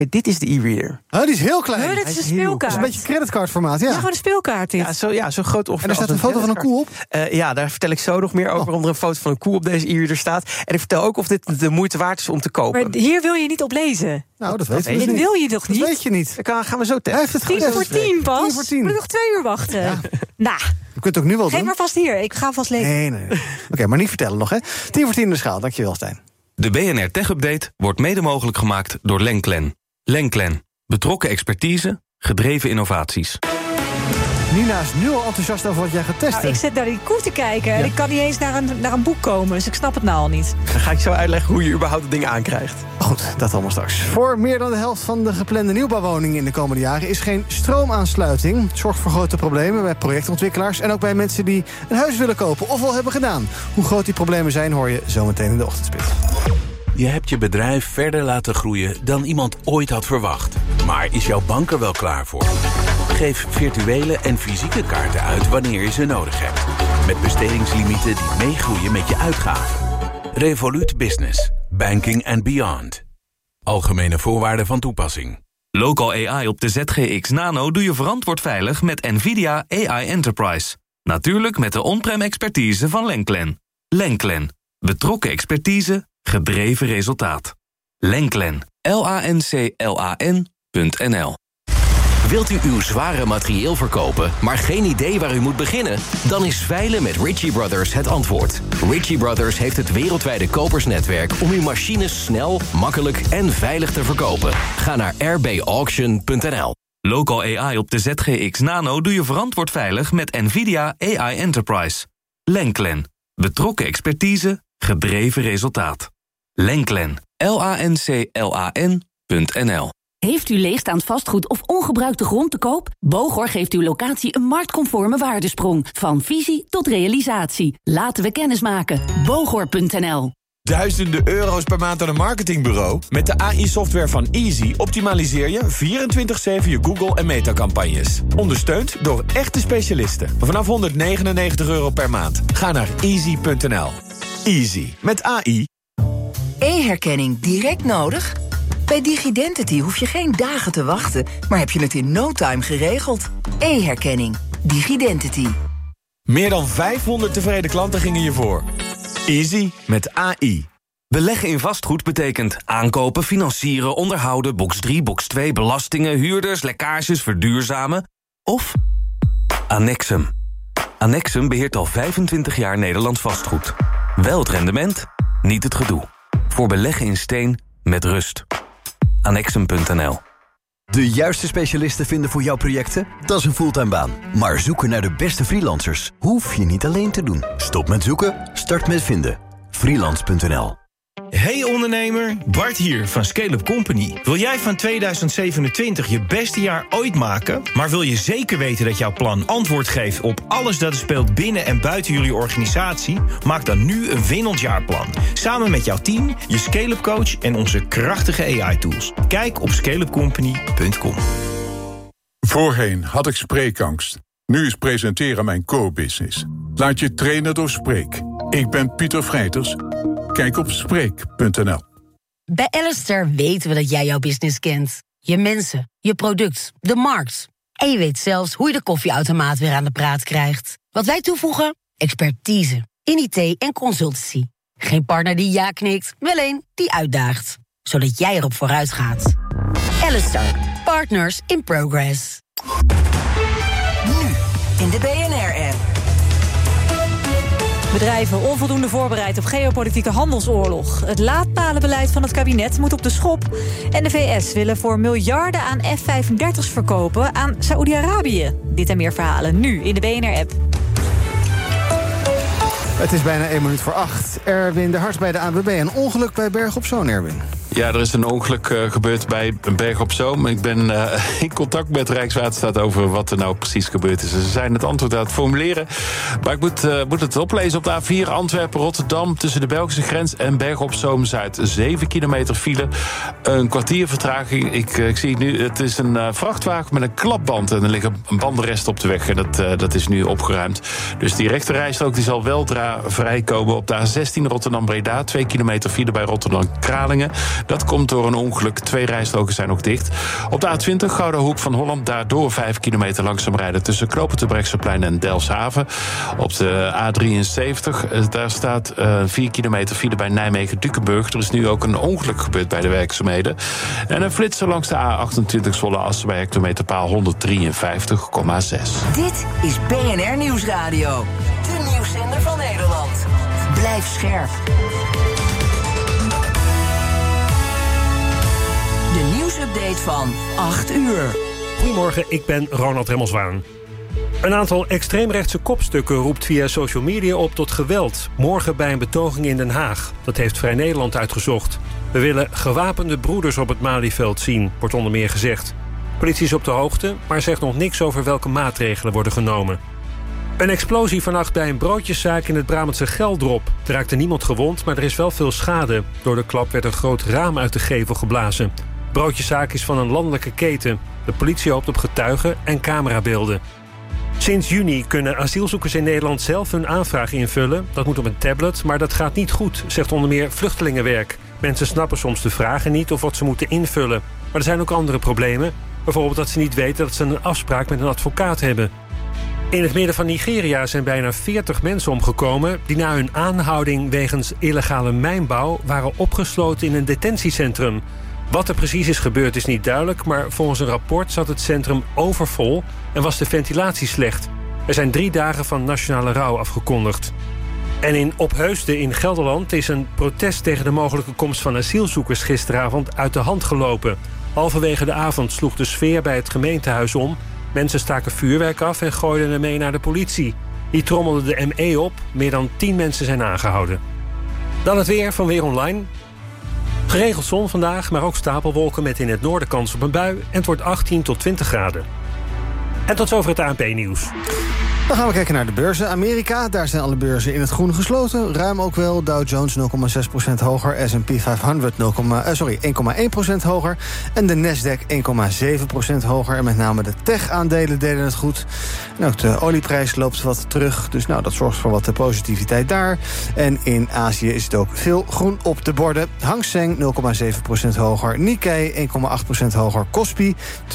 Dit is de e-reader. Oh, die is heel klein. Nee, dit is een speelkaart. Dat is een beetje creditcardformaat, ja. Ja, gewoon een speelkaart dit. Zo groot ongeveer. En er staat een foto van een koe op? Ja, daar vertel ik zo nog meer over. Onder een foto van een koe op deze e-reader staat. En ik vertel ook of dit de moeite waard is om te kopen. Maar hier wil je niet op lezen. Nou, dat weet je Dit niet. wil je toch niet? Dat weet je niet. Dan gaan we zo testen. Hij heeft het 10 voor 10 pas. 10 voor 10. Moet ik nog 2 uur wachten? Ja. Nou, Je kunt het ook nu wel geef doen. maar vast hier. Ik ga vast lezen. Nee. Oké, maar niet vertellen nog, hè. 10 voor 10 in de schaal. Dankjewel, Stijn. De BNR Tech Update wordt mede mogelijk gemaakt door Lenklen. Lenklen. Betrokken expertise, gedreven innovaties. Nina is nu al enthousiast over wat jij gaat testen. Nou, ik zit naar die koe te kijken en ik kan niet eens naar een boek komen. Dus ik snap het nou al niet. Dan ga ik zo uitleggen hoe je überhaupt het ding aankrijgt. Goed, dat allemaal straks. Voor meer dan de helft van de geplande nieuwbouwwoningen in de komende jaren is geen stroomaansluiting. Het zorgt voor grote problemen bij projectontwikkelaars en ook bij mensen die een huis willen kopen of al hebben gedaan. Hoe groot die problemen zijn hoor je zometeen in de ochtendspit. Je hebt je bedrijf verder laten groeien dan iemand ooit had verwacht. Maar is jouw bank er wel klaar voor? Geef virtuele en fysieke kaarten uit wanneer je ze nodig hebt. Met bestedingslimieten die meegroeien met je uitgaven. Revolut Business. Banking and beyond. Algemene voorwaarden van toepassing. Local AI op de ZGX Nano doe je verantwoord veilig met NVIDIA AI Enterprise. Natuurlijk met de on-prem expertise van Lenklen. Lenklen. Betrokken expertise, gedreven resultaat. Lenklen. LANCLAN.nl. Wilt u uw zware materieel verkopen, maar geen idee waar u moet beginnen? Dan is veilen met Ritchie Brothers het antwoord. Ritchie Brothers heeft het wereldwijde kopersnetwerk om uw machines snel, makkelijk en veilig te verkopen. Ga naar rbauction.nl. Local AI op de ZGX Nano doe je verantwoord veilig met NVIDIA AI Enterprise. Lenklen. Betrokken expertise, gedreven resultaat. Lenklen. LANCLAN.nl. Heeft u leegstaand vastgoed of ongebruikte grond te koop? Bogor geeft uw locatie een marktconforme waardesprong. Van visie tot realisatie. Laten we kennis maken. Bogor.nl. Duizenden euro's per maand aan een marketingbureau? Met de AI-software van Easy optimaliseer je 24/7 je Google- en Meta-campagnes. Ondersteund door echte specialisten. Vanaf €199 per maand. Ga naar easy.nl. Easy. Met AI. E-herkenning direct nodig? Bij Digidentity hoef je geen dagen te wachten, maar heb je het in no time geregeld. E-herkenning. Digidentity. Meer dan 500 tevreden klanten gingen je voor. Easy met AI. Beleggen in vastgoed betekent aankopen, financieren, onderhouden, box 3, box 2, belastingen, huurders, lekkages, verduurzamen of Annexum. Annexum beheert al 25 jaar Nederlands vastgoed. Wel het rendement, niet het gedoe. Voor beleggen in steen met rust. Annexum.nl. De juiste specialisten vinden voor jouw projecten? Dat is een fulltime baan. Maar zoeken naar de beste freelancers hoef je niet alleen te doen. Stop met zoeken, start met vinden. Freelance.nl. Hey ondernemer, Bart hier van Scale Up Company. Wil jij van 2027 je beste jaar ooit maken, maar wil je zeker weten dat jouw plan antwoord geeft op alles dat er speelt binnen en buiten jullie organisatie? Maak dan nu een winnend jaarplan. Samen met jouw team, je Scale-up coach en onze krachtige AI-tools. Kijk op scaleupcompany.com. Voorheen had ik spreekangst. Nu is presenteren mijn core-business. Laat je trainen door Spreek. Ik ben Pieter Vrijters. Kijk op Spreek.nl. Bij Alistair weten we dat jij jouw business kent. Je mensen, je product, de markt. En je weet zelfs hoe je de koffieautomaat weer aan de praat krijgt. Wat wij toevoegen? Expertise. In IT en consultancy. Geen partner die ja knikt, wel een die uitdaagt. Zodat jij erop vooruit gaat. Alistair. Partners in progress. Nu in de BNR-app. Bedrijven onvoldoende voorbereid op geopolitieke handelsoorlog. Het laadpalenbeleid van het kabinet moet op de schop. En de VS willen voor miljarden aan F-35's verkopen aan Saoedi-Arabië. Dit en meer verhalen nu in de BNR-app. Het is bijna 1:08. Erwin de Hart bij de ANWB. Een ongeluk bij Berg op Zoom, Erwin. Ja, er is een ongeluk gebeurd bij Berg op Zoom. Ik ben in contact met Rijkswaterstaat over wat er nou precies gebeurd is. Ze zijn het antwoord aan het formuleren. Maar ik moet het oplezen op de A4 Antwerpen-Rotterdam... tussen de Belgische grens en Berg op Zoom-Zuid. 7 kilometer file, een kwartier vertraging. Ik zie het nu, het is een vrachtwagen met een klapband... en er liggen bandenresten op de weg en dat is nu opgeruimd. Dus die rechterrijstrook die zal weldra vrijkomen op de A16 Rotterdam-Breda. 2 kilometer file bij Rotterdam-Kralingen. Dat komt door een ongeluk. 2 rijstroken zijn ook dicht. Op de A20 Gouden Hoek van Holland, daardoor 5 kilometer langzaam rijden tussen Knopen te Brechtseplein en Delfshaven. Op de A73, daar staat 4 kilometer file bij Nijmegen-Dukenburg. Er is nu ook een ongeluk gebeurd bij de werkzaamheden. En een flitser langs de A28 Zwolle-Assen bij hectometerpaal 153,6. Dit is BNR Nieuwsradio. De nieuwszender van Nederland. Blijf scherp. De nieuwsupdate van 8 uur. Goedemorgen, ik ben Ronald Remmelswaan. Een aantal extreemrechtse kopstukken roept via social media op tot geweld. Morgen bij een betoging in Den Haag. Dat heeft Vrij Nederland uitgezocht. We willen gewapende broeders op het Malieveld zien, wordt onder meer gezegd. Politie is op de hoogte, maar zegt nog niks over welke maatregelen worden genomen. Een explosie vannacht bij een broodjeszaak in het Brabantse Geldrop. Er raakte niemand gewond, maar er is wel veel schade. Door de klap werd een groot raam uit de gevel geblazen. De broodjeszaak is van een landelijke keten. De politie hoopt op getuigen en camerabeelden. Sinds juni kunnen asielzoekers in Nederland zelf hun aanvraag invullen. Dat moet op een tablet, maar dat gaat niet goed, zegt onder meer Vluchtelingenwerk. Mensen snappen soms de vragen niet of wat ze moeten invullen. Maar er zijn ook andere problemen. Bijvoorbeeld dat ze niet weten dat ze een afspraak met een advocaat hebben. In het midden van Nigeria zijn bijna 40 mensen omgekomen die na hun aanhouding wegens illegale mijnbouw waren opgesloten in een detentiecentrum. Wat er precies is gebeurd is niet duidelijk, maar volgens een rapport zat het centrum overvol en was de ventilatie slecht. Er zijn 3 dagen van nationale rouw afgekondigd. En in Opheusden in Gelderland is een protest tegen de mogelijke komst van asielzoekers gisteravond uit de hand gelopen. Halverwege de avond sloeg de sfeer bij het gemeentehuis om. Mensen staken vuurwerk af en gooiden ermee naar de politie. Die trommelde de ME op. Meer dan 10 mensen zijn aangehouden. Dan het weer van Weer Online. Geregeld zon vandaag, maar ook stapelwolken met in het noorden kans op een bui. En het wordt 18 tot 20 graden. En tot zover het ANP-nieuws. Dan gaan we kijken naar de beurzen. Amerika, daar zijn alle beurzen in het groen gesloten. Ruim ook wel. Dow Jones 0,6% hoger. S&P 500 1,1% hoger. En de Nasdaq 1,7% hoger. En met name de tech-aandelen deden het goed. En ook de olieprijs loopt wat terug. Dus dat zorgt voor wat positiviteit daar. En in Azië is het ook veel groen op de borden. Hang Seng 0,7% hoger. Nikkei 1,8% hoger. Kospi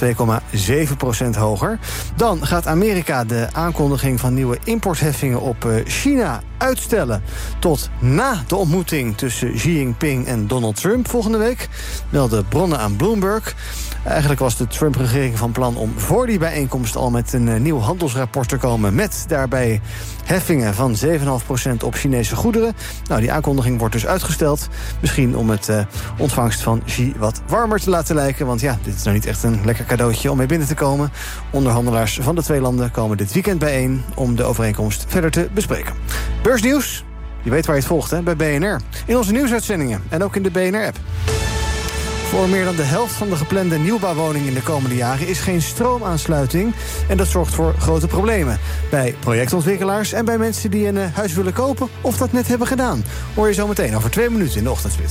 2,7% hoger. Dan gaat Amerika de aankondiging van nieuwe importheffingen op China uitstellen tot na de ontmoeting tussen Xi Jinping en Donald Trump volgende week, melden bronnen aan Bloomberg. Eigenlijk was de Trump-regering van plan om voor die bijeenkomst al met een nieuw handelsrapport te komen, met daarbij heffingen van 7,5% op Chinese goederen. Die aankondiging wordt dus uitgesteld. Misschien om het ontvangst van Xi wat warmer te laten lijken. Want dit is nou niet echt een lekker cadeautje om mee binnen te komen. Onderhandelaars van de 2 landen komen dit weekend bijeen om de overeenkomst verder te bespreken. Beursnieuws, je weet waar je het volgt, bij BNR. In onze nieuwsuitzendingen en ook in de BNR-app. Voor meer dan de helft van de geplande nieuwbouwwoningen in de komende jaren is geen stroomaansluiting. En dat zorgt voor grote problemen. Bij projectontwikkelaars en bij mensen die een huis willen kopen of dat net hebben gedaan. Hoor je zo meteen over 2 minuten in de Ochtendspits.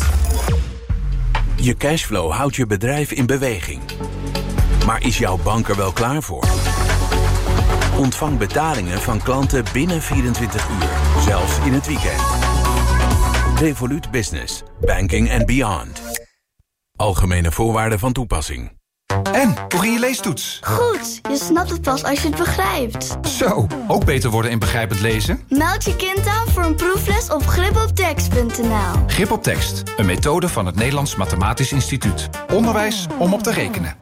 Je cashflow houdt je bedrijf in beweging. Maar is jouw bank er wel klaar voor? Ontvang betalingen van klanten binnen 24 uur, zelfs in het weekend. Revolut Business, banking and beyond. Algemene voorwaarden van toepassing. En, hoe ging je leestoets? Goed, je snapt het pas als je het begrijpt. Zo, ook beter worden in begrijpend lezen? Meld je kind aan voor een proefles op gripoptekst.nl. Grip op tekst, een methode van het Nederlands Mathematisch Instituut. Onderwijs om op te rekenen.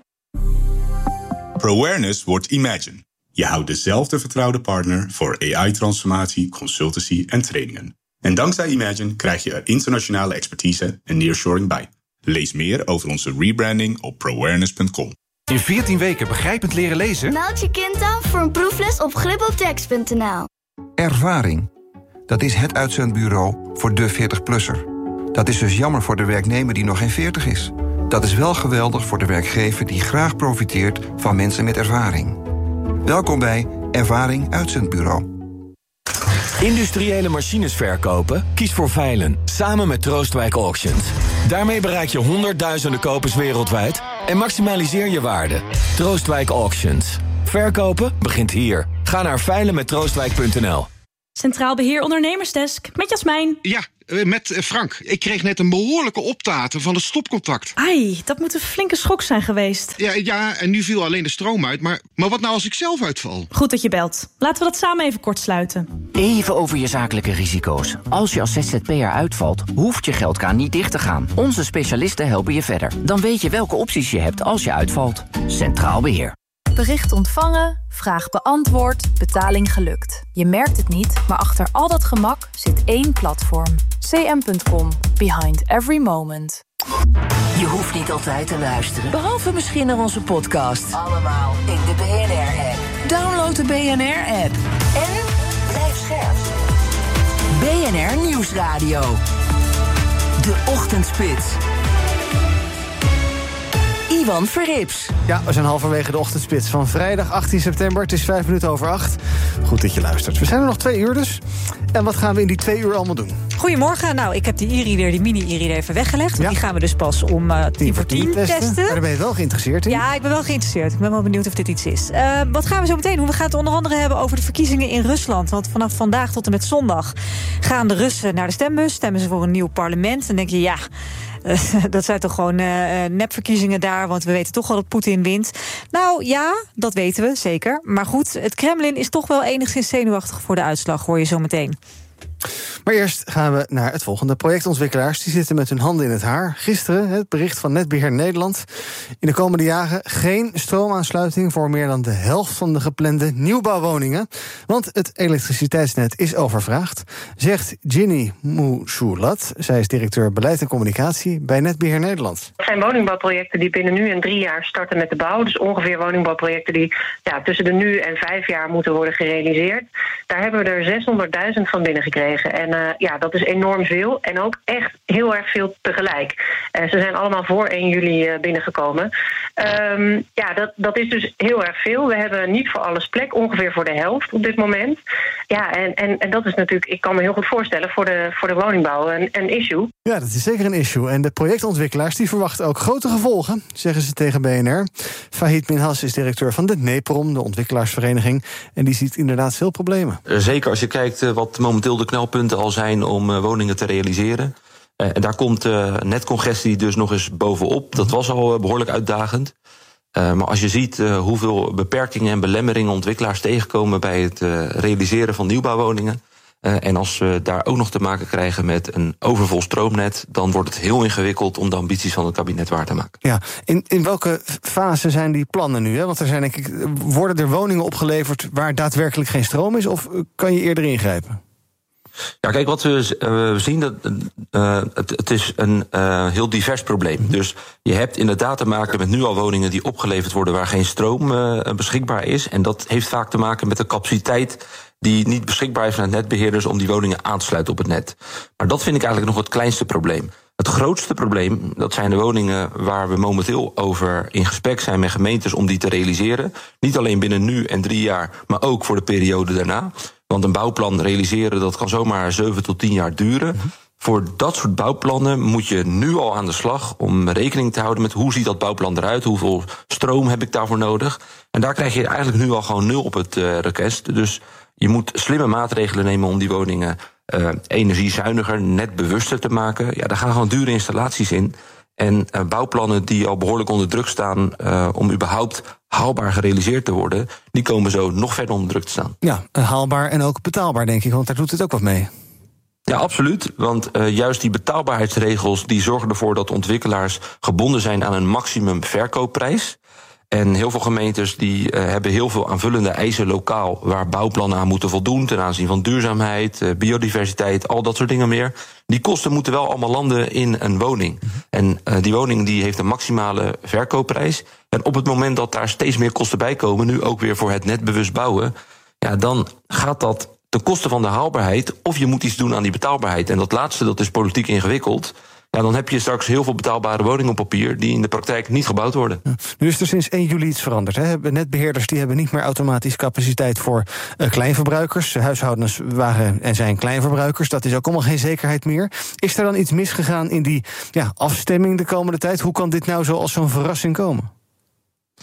ProAwareness wordt Imagine. Je houdt dezelfde vertrouwde partner voor AI-transformatie, consultancy en trainingen. En dankzij Imagine krijg je er internationale expertise en nearshoring bij. Lees meer over onze rebranding op proawareness.com. In 14 weken begrijpend leren lezen? Meld je kind aan voor een proefles op gripoptekst.nl. Ervaring. Dat is het uitzendbureau voor de 40-plusser. Dat is dus jammer voor de werknemer die nog geen 40 is. Dat is wel geweldig voor de werkgever die graag profiteert van mensen met ervaring. Welkom bij Ervaring Uitzendbureau. Industriële machines verkopen? Kies voor Veilen, samen met Troostwijk Auctions. Daarmee bereik je honderdduizenden kopers wereldwijd en maximaliseer je waarde. Troostwijk Auctions. Verkopen begint hier. Ga naar veilenmettroostwijk.nl. Centraal Beheer Ondernemersdesk met Jasmijn. Ja, met Frank. Ik kreeg net een behoorlijke optaten van het stopcontact. Ai, dat moet een flinke schok zijn geweest. Ja, en nu viel alleen de stroom uit. Maar wat nou als ik zelf uitval? Goed dat je belt. Laten we dat samen even kort sluiten. Even over je zakelijke risico's. Als je als ZZP'er uitvalt, hoeft je geldkraan niet dicht te gaan. Onze specialisten helpen je verder. Dan weet je welke opties je hebt als je uitvalt. Centraal Beheer. Bericht ontvangen, vraag beantwoord, betaling gelukt. Je merkt het niet, maar achter al dat gemak zit één platform. cm.com. Behind every moment. Je hoeft niet altijd te luisteren, behalve misschien naar onze podcast. Allemaal in de BNR-app. Download de BNR-app. En blijf scherp. BNR Nieuwsradio. De Ochtendspits. Ivan Verrips. Ja, we zijn halverwege de ochtendspits van vrijdag 18 september. Het is 8:05. Goed dat je luistert. We zijn er nog 2 uur dus. En wat gaan we in die 2 uur allemaal doen? Goedemorgen. Nou, ik heb die e-reader, die mini-e-reader even weggelegd. Want die gaan we dus pas om 10 voor 10 testen. Maar daar ben je wel geïnteresseerd in? Ja, ik ben wel geïnteresseerd. Ik ben wel benieuwd of dit iets is. Wat gaan we zo meteen doen? We gaan het onder andere hebben over de verkiezingen in Rusland. Want vanaf vandaag tot en met zondag gaan de Russen naar de stembus. Stemmen ze voor een nieuw parlement. Dan denk je, ja... dat zijn toch gewoon nepverkiezingen daar, want we weten toch al dat Poetin wint. Nou ja, dat weten we, zeker. Maar goed, het Kremlin is toch wel enigszins zenuwachtig voor de uitslag, hoor je zo meteen. Maar eerst gaan we naar het volgende. Projectontwikkelaars die zitten met hun handen in het haar. Gisteren het bericht van Netbeheer Nederland. In de komende jaren geen stroomaansluiting voor meer dan de helft van de geplande nieuwbouwwoningen. Want het elektriciteitsnet is overvraagd, zegt Ginny Mousoulat. Zij is directeur beleid en communicatie bij Netbeheer Nederland. Het zijn woningbouwprojecten die binnen nu en 3 jaar starten met de bouw. Dus ongeveer woningbouwprojecten die tussen de nu en 5 jaar moeten worden gerealiseerd. Daar hebben we er 600.000 van binnen gekregen. En dat is enorm veel. En ook echt heel erg veel tegelijk. Ze zijn allemaal voor 1 juli binnengekomen. Dat is dus heel erg veel. We hebben niet voor alles plek. Ongeveer voor de helft op dit moment. Ja, en dat is natuurlijk, ik kan me heel goed voorstellen, voor de woningbouw een issue. Ja, dat is zeker een issue. En de projectontwikkelaars die verwachten ook grote gevolgen, zeggen ze tegen BNR. Fahid Minhas is directeur van de NEPROM, de ontwikkelaarsvereniging. En die ziet inderdaad veel problemen. Zeker als je kijkt wat momenteel de knelpunten al zijn om woningen te realiseren. En daar komt netcongestie dus nog eens bovenop. Dat was al behoorlijk uitdagend. Maar als je ziet hoeveel beperkingen en belemmeringen ontwikkelaars tegenkomen bij het realiseren van nieuwbouwwoningen. En als we daar ook nog te maken krijgen met een overvol stroomnet, dan wordt het heel ingewikkeld om de ambities van het kabinet waar te maken. Ja, in welke fase zijn die plannen nu? Hè? Want er zijn, denk ik, worden er woningen opgeleverd waar daadwerkelijk geen stroom is, of kan je eerder ingrijpen? Ja, kijk, wat we zien, het is een heel divers probleem. Dus je hebt inderdaad te maken met nu al woningen die opgeleverd worden waar geen stroom beschikbaar is. En dat heeft vaak te maken met de capaciteit die niet beschikbaar is van het netbeheerders om die woningen aan te sluiten op het net. Maar dat vind ik eigenlijk nog het kleinste probleem. Het grootste probleem, dat zijn de woningen waar we momenteel over in gesprek zijn met gemeentes om die te realiseren. Niet alleen binnen nu en 3 jaar, maar ook voor de periode daarna. Want een bouwplan realiseren, dat kan zomaar 7 tot 10 jaar duren. Voor dat soort bouwplannen moet je nu al aan de slag om rekening te houden met hoe ziet dat bouwplan eruit, hoeveel stroom heb ik daarvoor nodig. En daar krijg je eigenlijk nu al gewoon 0 op het request. Dus je moet slimme maatregelen nemen om die woningen energiezuiniger, netbewuster te maken. Ja, daar gaan gewoon dure installaties in. En bouwplannen die al behoorlijk onder druk staan om überhaupt haalbaar gerealiseerd te worden, die komen zo nog verder onder druk te staan. Ja, haalbaar en ook betaalbaar, denk ik, want daar doet het ook wat mee. Ja, absoluut. Want juist die betaalbaarheidsregels die zorgen ervoor dat ontwikkelaars gebonden zijn aan een maximum verkoopprijs. En heel veel gemeentes die hebben heel veel aanvullende eisen lokaal waar bouwplannen aan moeten voldoen ten aanzien van duurzaamheid, biodiversiteit, al dat soort dingen meer. Die kosten moeten wel allemaal landen in een woning. En die woning die heeft een maximale verkoopprijs. En op het moment dat daar steeds meer kosten bij komen, nu ook weer voor het netbewust bouwen, ja, dan gaat dat ten koste van de haalbaarheid, of je moet iets doen aan die betaalbaarheid. En dat laatste, dat is politiek ingewikkeld. Ja, dan heb je straks heel veel betaalbare woningen op papier die in de praktijk niet gebouwd worden. Ja. Nu is er sinds 1 juli iets veranderd. Hè? Netbeheerders die hebben niet meer automatisch capaciteit voor kleinverbruikers. Huishoudens waren en zijn kleinverbruikers. Dat is ook allemaal geen zekerheid meer. Is er dan iets misgegaan in die afstemming de komende tijd? Hoe kan dit nou zo als zo'n verrassing komen?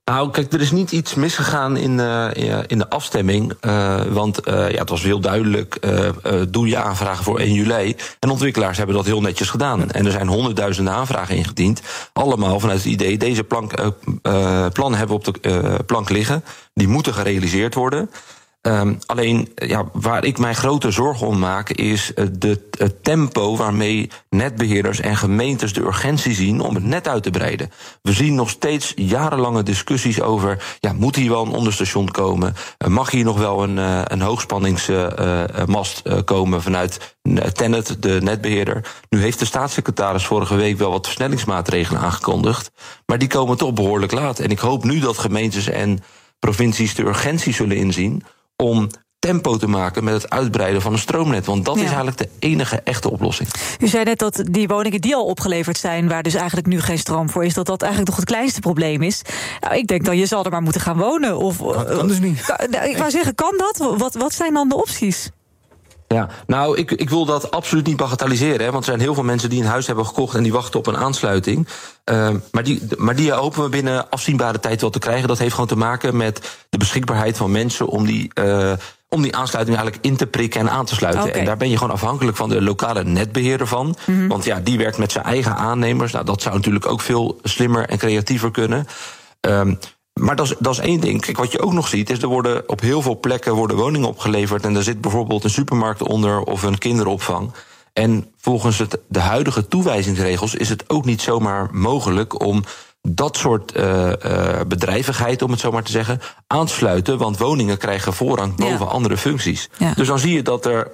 Nou, kijk, er is niet iets misgegaan in de afstemming. Want het was heel duidelijk, doe je aanvragen voor 1 juli. En ontwikkelaars hebben dat heel netjes gedaan. En er zijn 100.000 aanvragen ingediend. Allemaal vanuit het idee, deze plannen hebben we op de plank liggen. Die moeten gerealiseerd worden. Alleen, waar ik mij grote zorgen om maak, is het tempo waarmee netbeheerders en gemeentes de urgentie zien om het net uit te breiden. We zien nog steeds jarenlange discussies over, moet hier wel een onderstation komen? Mag hier nog wel een hoogspanningsmast komen vanuit Tennet, de netbeheerder? Nu heeft de staatssecretaris vorige week wel wat versnellingsmaatregelen aangekondigd, maar die komen toch behoorlijk laat. En ik hoop nu dat gemeentes en provincies de urgentie zullen inzien om tempo te maken met het uitbreiden van een stroomnet. Want dat is eigenlijk de enige echte oplossing. U zei net dat die woningen die al opgeleverd zijn, waar dus eigenlijk nu geen stroom voor is, dat eigenlijk nog het kleinste probleem is. Nou, ik denk dat je zal er maar moeten gaan wonen. Kan dus niet. Ik wou zeggen, kan dat? Wat zijn dan de opties? Ja, nou, ik wil dat absoluut niet bagatelliseren. Hè, want er zijn heel veel mensen die een huis hebben gekocht en die wachten op een aansluiting. Maar die hopen we binnen afzienbare tijd wel te krijgen. Dat heeft gewoon te maken met de beschikbaarheid van mensen om die aansluiting eigenlijk in te prikken en aan te sluiten. Okay. En daar ben je gewoon afhankelijk van de lokale netbeheerder van. Mm-hmm. Want die werkt met zijn eigen aannemers. Nou, dat zou natuurlijk ook veel slimmer en creatiever kunnen. Maar dat is één ding. Kijk, wat je ook nog ziet, is er worden op heel veel plekken woningen opgeleverd en daar zit bijvoorbeeld een supermarkt onder of een kinderopvang. En volgens de huidige toewijzingsregels is het ook niet zomaar mogelijk om dat soort bedrijvigheid, om het zo maar te zeggen, aan te sluiten. Want woningen krijgen voorrang boven andere functies. Ja. Dus dan zie je dat er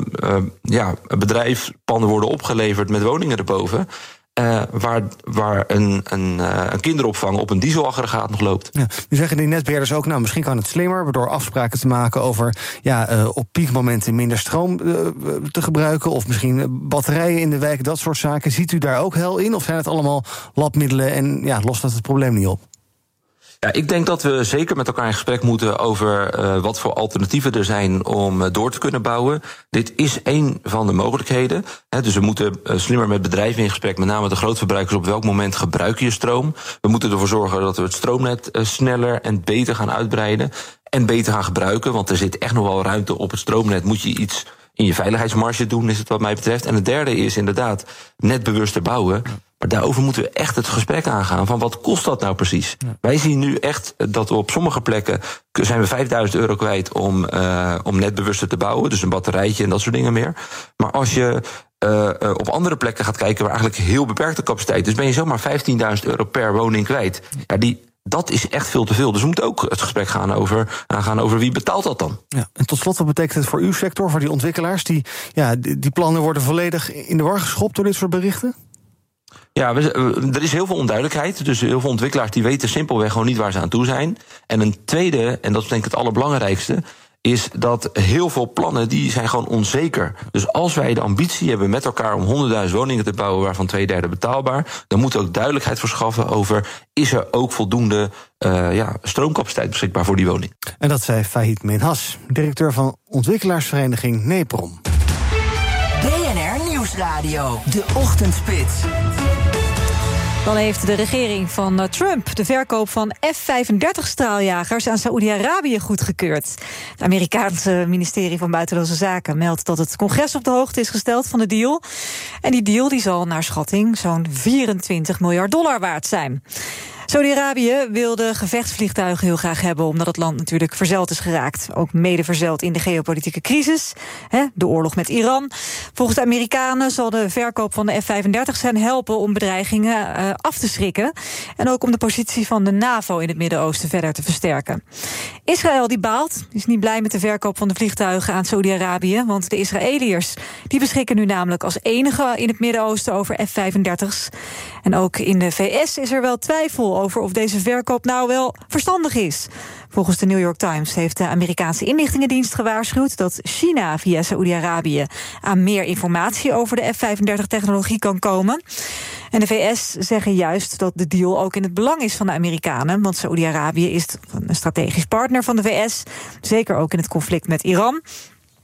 bedrijfspanden worden opgeleverd met woningen erboven. Waar een kinderopvang op een dieselaggregaat nog loopt. Ja, nu zeggen die netbeheerders ook, misschien kan het slimmer door afspraken te maken over op piekmomenten minder stroom te gebruiken, of misschien batterijen in de wijk, dat soort zaken. Ziet u daar ook hel in, of zijn het allemaal labmiddelen en lost dat het probleem niet op? Ja, ik denk dat we zeker met elkaar in gesprek moeten over wat voor alternatieven er zijn om door te kunnen bouwen. Dit is één van de mogelijkheden. Dus we moeten slimmer met bedrijven in gesprek, met name de grootverbruikers, op welk moment gebruik je stroom. We moeten ervoor zorgen dat we het stroomnet sneller en beter gaan uitbreiden en beter gaan gebruiken, want er zit echt nog wel ruimte op het stroomnet. Moet je iets in je veiligheidsmarge doen, is het wat mij betreft. En het derde is inderdaad netbewuster bouwen. Maar daarover moeten we echt het gesprek aangaan van wat kost dat nou precies? Ja. Wij zien nu echt dat we op sommige plekken zijn we €5.000 kwijt om netbewuster te bouwen. Dus een batterijtje en dat soort dingen meer. Maar als je op andere plekken gaat kijken waar eigenlijk heel beperkte capaciteit is, ben je zomaar €15.000 per woning kwijt. Ja, dat is echt veel te veel. Dus we moeten ook het gesprek aangaan over wie betaalt dat dan. Ja, en tot slot, wat betekent het voor uw sector, voor die ontwikkelaars? Die plannen worden volledig in de war geschopt door dit soort berichten? Ja, er is heel veel onduidelijkheid. Dus heel veel ontwikkelaars die weten simpelweg gewoon niet waar ze aan toe zijn. En een tweede, en dat is denk ik het allerbelangrijkste, is dat heel veel plannen die zijn gewoon onzeker. Dus als wij de ambitie hebben met elkaar om 100.000 woningen te bouwen, waarvan 2/3 betaalbaar, dan moeten we ook duidelijkheid verschaffen over, is er ook voldoende stroomcapaciteit beschikbaar voor die woning. En dat zei Fahid Minhas, directeur van ontwikkelaarsvereniging NEPROM. BNR Nieuwsradio, de Ochtendspits. Dan heeft de regering van Trump de verkoop van F-35-straaljagers aan Saoedi-Arabië goedgekeurd. Het Amerikaanse ministerie van Buitenlandse Zaken meldt dat het congres op de hoogte is gesteld van de deal. En die deal zal naar schatting zo'n $24 miljard waard zijn. Saudi-Arabië wilde gevechtsvliegtuigen heel graag hebben, omdat het land natuurlijk verzeild is geraakt. Ook mede verzeild in de geopolitieke crisis, de oorlog met Iran. Volgens de Amerikanen zal de verkoop van de F-35 hen helpen om bedreigingen af te schrikken. En ook om de positie van de NAVO in het Midden-Oosten verder te versterken. Israël die baalt, is niet blij met de verkoop van de vliegtuigen aan Saudi-Arabië, want de Israëliërs die beschikken nu namelijk als enige in het Midden-Oosten over F-35's. En ook in de VS is er wel twijfel over of deze verkoop nou wel verstandig is. Volgens de New York Times heeft de Amerikaanse inlichtingendienst gewaarschuwd dat China via Saoedi-Arabië aan meer informatie over de F-35-technologie kan komen. En de VS zeggen juist dat de deal ook in het belang is van de Amerikanen, want Saoedi-Arabië is een strategisch partner van de VS, zeker ook in het conflict met Iran.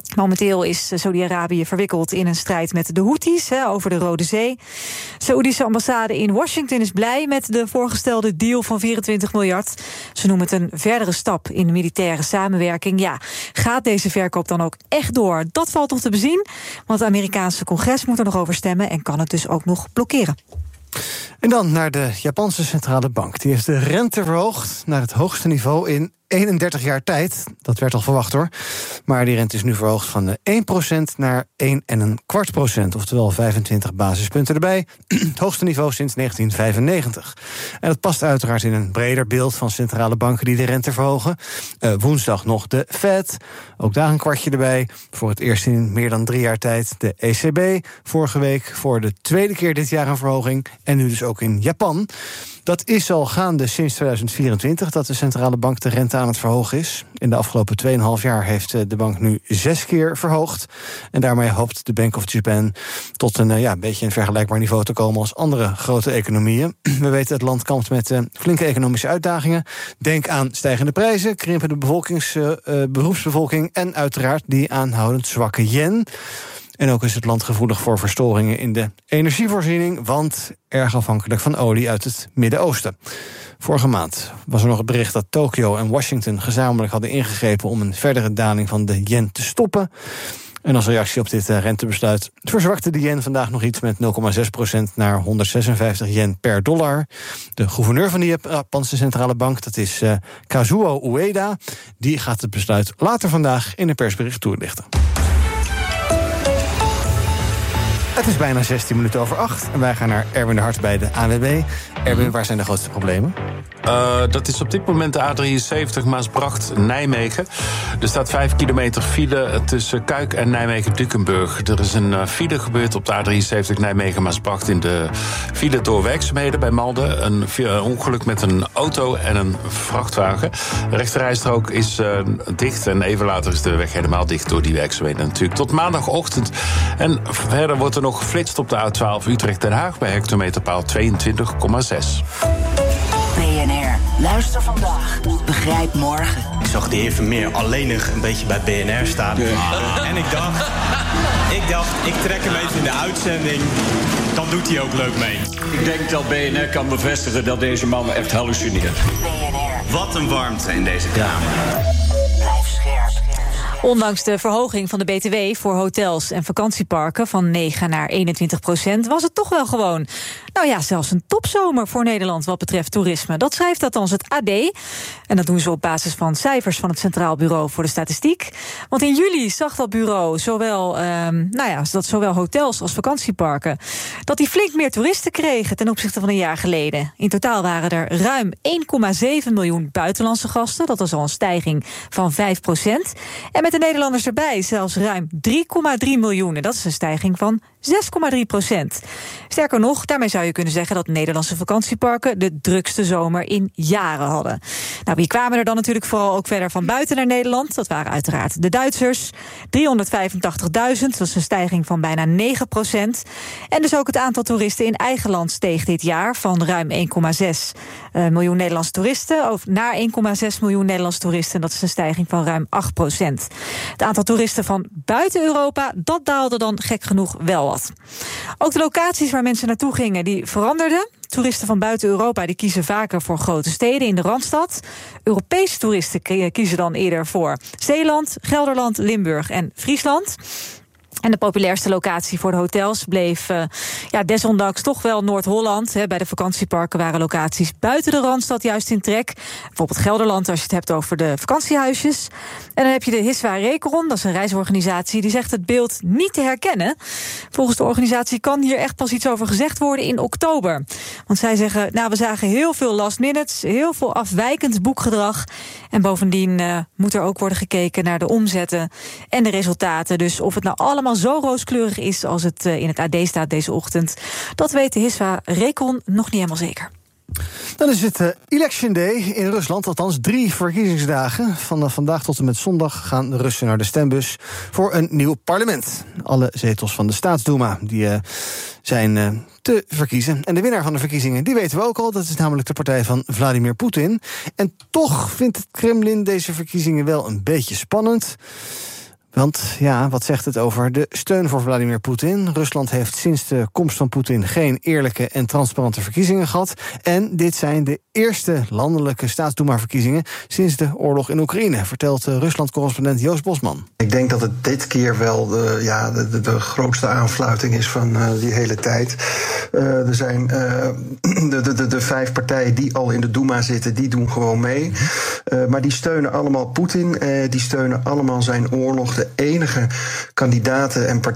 Momenteel is Saudi-Arabië verwikkeld in een strijd met de Houthis over de Rode Zee. De Saoedische ambassade in Washington is blij met de voorgestelde deal van 24 miljard. Ze noemen het een verdere stap in militaire samenwerking. Ja, gaat deze verkoop dan ook echt door? Dat valt nog te bezien, want het Amerikaanse congres moet er nog over stemmen en kan het dus ook nog blokkeren. En dan naar de Japanse centrale bank. Die heeft de rente verhoogd naar het hoogste niveau in 31 jaar tijd. Dat werd al verwacht hoor. Maar die rente is nu verhoogd van 1% naar 1,25%. Oftewel 25 basispunten erbij. Het hoogste niveau sinds 1995. En dat past uiteraard in een breder beeld van centrale banken die de rente verhogen. Woensdag nog de Fed. Ook daar een kwartje erbij. Voor het eerst in meer dan 3 jaar tijd de ECB. Vorige week voor de tweede keer dit jaar een verhoging. En nu dus ook in Japan. Dat is al gaande sinds 2024 dat de centrale bank de rente aan het verhogen is. In de afgelopen 2,5 jaar heeft de bank nu 6 keer verhoogd. En daarmee hoopt de Bank of Japan tot een beetje een vergelijkbaar niveau te komen als andere grote economieën. We weten het land kampt met flinke economische uitdagingen. Denk aan stijgende prijzen, krimpende beroepsbevolking en uiteraard die aanhoudend zwakke yen. En ook is het land gevoelig voor verstoringen in de energievoorziening, want erg afhankelijk van olie uit het Midden-Oosten. Vorige maand was er nog het bericht dat Tokio en Washington gezamenlijk hadden ingegrepen om een verdere daling van de yen te stoppen. En als reactie op dit rentebesluit verzwakte de yen vandaag nog iets met 0,6% naar 156 yen per dollar. De gouverneur van de Japanse centrale bank, dat is Kazuo Ueda, die gaat het besluit later vandaag in een persbericht toelichten. Het is bijna 16:08 en wij gaan naar Erwin de Hart bij de ANWB. Erwin, waar zijn de grootste problemen? Dat is op dit moment de A73 Maasbracht-Nijmegen. Er staat 5 kilometer file tussen Kuik en Nijmegen-Dukenburg. Er is een file gebeurd op de A73 Nijmegen-Maasbracht in de file door werkzaamheden bij Malden. Een ongeluk met een auto en een vrachtwagen. De rechterrijstrook is dicht en even later is de weg helemaal dicht door die werkzaamheden natuurlijk. Tot maandagochtend. En verder wordt er nog geflitst op de A12 Utrecht-Den Haag bij hectometerpaal 22,6. BNR, luister vandaag, begrijp morgen. Ik zag de heer Vermeer alleenig een beetje bij BNR staan. Ja. En ik dacht, ik trek hem even in de uitzending. Dan doet hij ook leuk mee. Ik denk dat BNR kan bevestigen dat deze man echt hallucineert. BNR. Wat een warmte in deze kamer. Blijf scherp. Ondanks de verhoging van de BTW voor hotels en vakantieparken van 9 naar 21% was het toch wel gewoon. Nou ja, zelfs een topzomer voor Nederland wat betreft toerisme. Dat schrijft althans het AD. En dat doen ze op basis van cijfers van het Centraal Bureau voor de Statistiek. Want in juli zag dat bureau zowel hotels als vakantieparken dat die flink meer toeristen kregen ten opzichte van een jaar geleden. In totaal waren er ruim 1,7 miljoen buitenlandse gasten. Dat was al een stijging van 5%. En met de Nederlanders erbij zelfs ruim 3,3 miljoen. En dat is een stijging van 6,3%. Sterker nog, daarmee zou je kunnen zeggen dat Nederlandse vakantieparken de drukste zomer in jaren hadden. Nou, wie kwamen er dan natuurlijk vooral ook verder van buiten naar Nederland? Dat waren uiteraard de Duitsers. 385.000, dat is een stijging van bijna 9%. En dus ook het aantal toeristen in eigen land steeg dit jaar van ruim 1,6 miljoen Nederlandse toeristen naar 1,6 miljoen Nederlandse toeristen. Dat is een stijging van ruim 8%. Het aantal toeristen van buiten Europa, dat daalde dan gek genoeg wel wat. Ook de locaties waar mensen naartoe gingen, die veranderden. Toeristen van buiten Europa die kiezen vaker voor grote steden in de Randstad. Europese toeristen kiezen dan eerder voor Zeeland, Gelderland, Limburg en Friesland. En de populairste locatie voor de hotels bleef desondanks toch wel Noord-Holland. Bij de vakantieparken waren locaties buiten de Randstad juist in trek. Bijvoorbeeld Gelderland als je het hebt over de vakantiehuisjes. En dan heb je de Hiswa Recron, dat is een reisorganisatie, die zegt het beeld niet te herkennen. Volgens de organisatie kan hier echt pas iets over gezegd worden in oktober. Want zij zeggen, we zagen heel veel last minutes, heel veel afwijkend boekgedrag. En bovendien moet er ook worden gekeken naar de omzetten en de resultaten. Dus of het nou allemaal zo rooskleurig is als het in het AD staat deze ochtend, dat weet de Hiswa Recon nog niet helemaal zeker. Dan is het Election Day in Rusland, althans 3 verkiezingsdagen. Van vandaag tot en met zondag gaan de Russen naar de stembus voor een nieuw parlement. Alle zetels van de Staatsduma die zijn te verkiezen. En de winnaar van de verkiezingen, die weten we ook al. Dat is namelijk de partij van Vladimir Poetin. En toch vindt het Kremlin deze verkiezingen wel een beetje spannend. Want ja, wat zegt het over de steun voor Vladimir Poetin? Rusland heeft sinds de komst van Poetin geen eerlijke en transparante verkiezingen gehad. En dit zijn de eerste landelijke staatsdoema-verkiezingen sinds de oorlog in Oekraïne, vertelt Rusland-correspondent Joost Bosman. Ik denk dat het dit keer wel de grootste aanfluiting is van die hele tijd. Er zijn de 5 partijen die al in de Doema zitten, die doen gewoon mee. Maar die steunen allemaal Poetin, die steunen allemaal zijn oorlog. De enige kandidaten en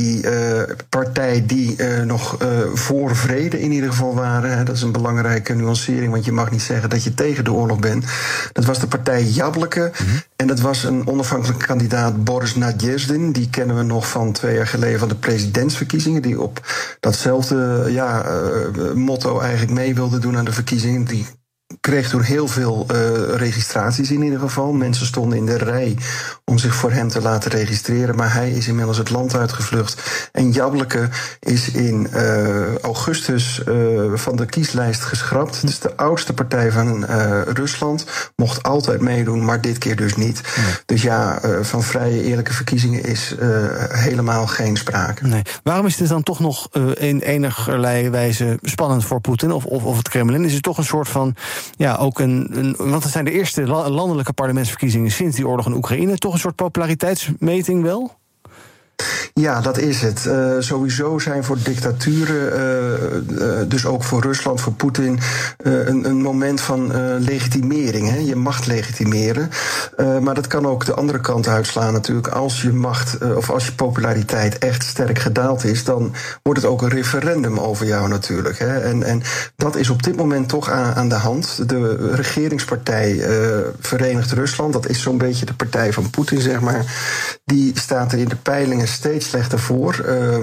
partij die nog voor vrede in ieder geval waren, dat is een belangrijke nuancering, want je mag niet zeggen dat je tegen de oorlog bent. Dat was de partij Jabloko. En dat was een onafhankelijke kandidaat, Boris Nadjezdin. Die kennen we nog van 2 jaar geleden van de presidentsverkiezingen, die op datzelfde motto eigenlijk mee wilde doen aan de verkiezingen. Die kreeg toen heel veel registraties in ieder geval. Mensen stonden in de rij om zich voor hem te laten registreren. Maar hij is inmiddels het land uitgevlucht. En Jabloko is in augustus van de kieslijst geschrapt. Het is de oudste partij van Rusland. Mocht altijd meedoen, maar dit keer dus niet. Dus van vrije eerlijke verkiezingen is helemaal geen sprake. Nee. Waarom is dit dan toch nog in enigerlei wijze spannend voor Poetin of het Kremlin? Is het toch een soort van ook want het zijn de eerste landelijke parlementsverkiezingen sinds die oorlog in Oekraïne. Toch een soort populariteitsmeting wel? Ja, dat is het. Sowieso zijn voor dictaturen, dus ook voor Rusland, voor Poetin, een moment van legitimering. Hè? Je macht legitimeren. Maar dat kan ook de andere kant uitslaan natuurlijk. Als je macht of als je populariteit echt sterk gedaald is, dan wordt het ook een referendum over jou natuurlijk. Hè? En dat is op dit moment toch aan de hand. De regeringspartij Verenigd Rusland, dat is zo'n beetje de partij van Poetin, zeg maar, die staat er in de peilingen steeds slechter voor.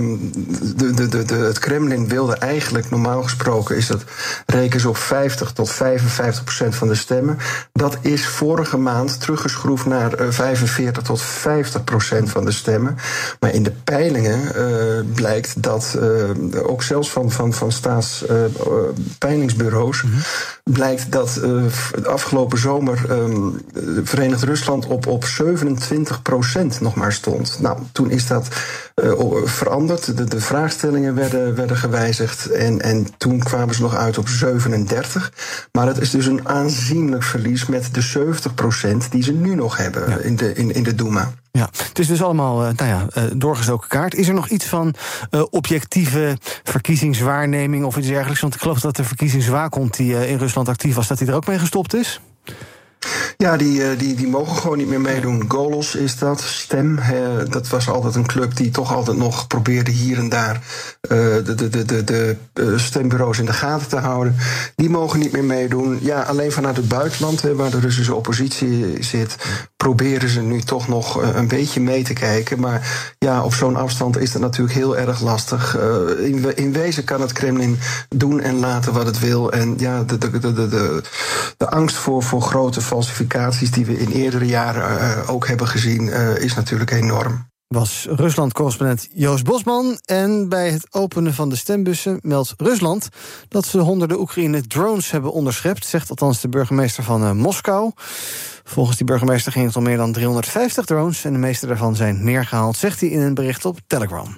Het Kremlin wilde eigenlijk, normaal gesproken, is dat rekenen ze op 50 tot 55% van de stemmen. Dat is vorige maand teruggeschroefd naar 45 tot 50% van de stemmen. Maar in de peilingen blijkt dat, ook zelfs van staatspeilingsbureaus, blijkt dat de afgelopen zomer Verenigd Rusland op 27% nog maar stond. Nou, toen is dat veranderd. De vraagstellingen werden gewijzigd. En toen kwamen ze nog uit op 37. Maar het is dus een aanzienlijk verlies met de 70% die ze nu nog hebben in de Doema. Ja, het is dus allemaal doorgestoken kaart. Is er nog iets van objectieve verkiezingswaarneming of iets dergelijks? Want ik geloof dat de verkiezingswaakhond die in Rusland actief was, dat die er ook mee gestopt is? Ja, die mogen gewoon niet meer meedoen. Golos is dat, Stem. Dat was altijd een club die toch altijd nog probeerde hier en daar de stembureaus in de gaten te houden. Die mogen niet meer meedoen. Ja, alleen vanuit het buitenland, waar de Russische oppositie zit, proberen ze nu toch nog een beetje mee te kijken. Maar ja, op zo'n afstand is dat natuurlijk heel erg lastig. In wezen kan het Kremlin doen en laten wat het wil. En ja, de angst voor grote falsificaties die we in eerdere jaren ook hebben gezien, is natuurlijk enorm. Was Rusland-correspondent Joost Bosman. En bij het openen van de stembussen meldt Rusland dat ze honderden Oekraïne drones hebben onderschept, zegt althans de burgemeester van Moskou. Volgens die burgemeester ging het om meer dan 350 drones en de meeste daarvan zijn neergehaald, zegt hij in een bericht op Telegram.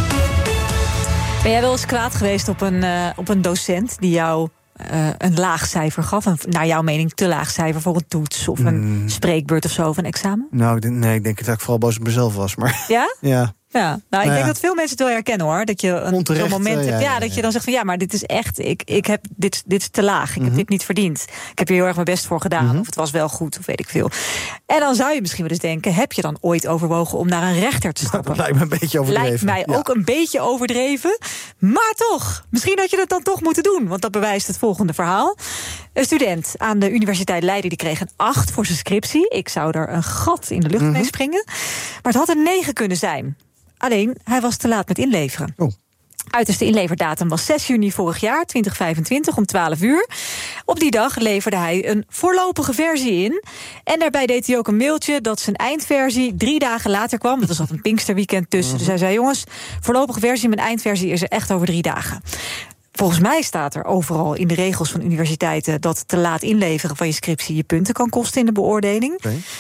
Ben jij wel eens kwaad geweest op een docent die jou een laag cijfer gaf? Naar jouw mening te laag cijfer voor een toets of een spreekbeurt of zo, of een examen? Nou, ik denk dat ik vooral boos op mezelf was. Maar ja? Ja. Ja, ik denk dat veel mensen het wel herkennen hoor. Dat je zo'n moment hebt, dat je dan zegt van ja, maar dit is echt, ik heb dit is te laag. Ik heb dit niet verdiend. Ik heb hier heel erg mijn best voor gedaan. Of het was wel goed, of weet ik veel. En dan zou je misschien wel eens denken, heb je dan ooit overwogen om naar een rechter te stappen? Dat lijkt me een beetje overdreven. Lijkt mij ook een beetje overdreven. Maar toch, misschien had je dat dan toch moeten doen. Want dat bewijst het volgende verhaal. Een student aan de Universiteit Leiden die kreeg een 8 voor zijn scriptie. Ik zou er een gat in de lucht mee springen. Maar het had een 9 kunnen zijn. Alleen, hij was te laat met inleveren. Uiterste inleverdatum was 6 juni vorig jaar, 2025, om 12 uur. Op die dag leverde hij een voorlopige versie in. En daarbij deed hij ook een mailtje dat zijn eindversie 3 dagen later kwam. Er zat een Pinksterweekend tussen. Dus hij zei, jongens, voorlopige versie, mijn eindversie is er echt over 3 dagen. Volgens mij staat er overal in de regels van universiteiten dat te laat inleveren van je scriptie je punten kan kosten in de beoordeling. Okay.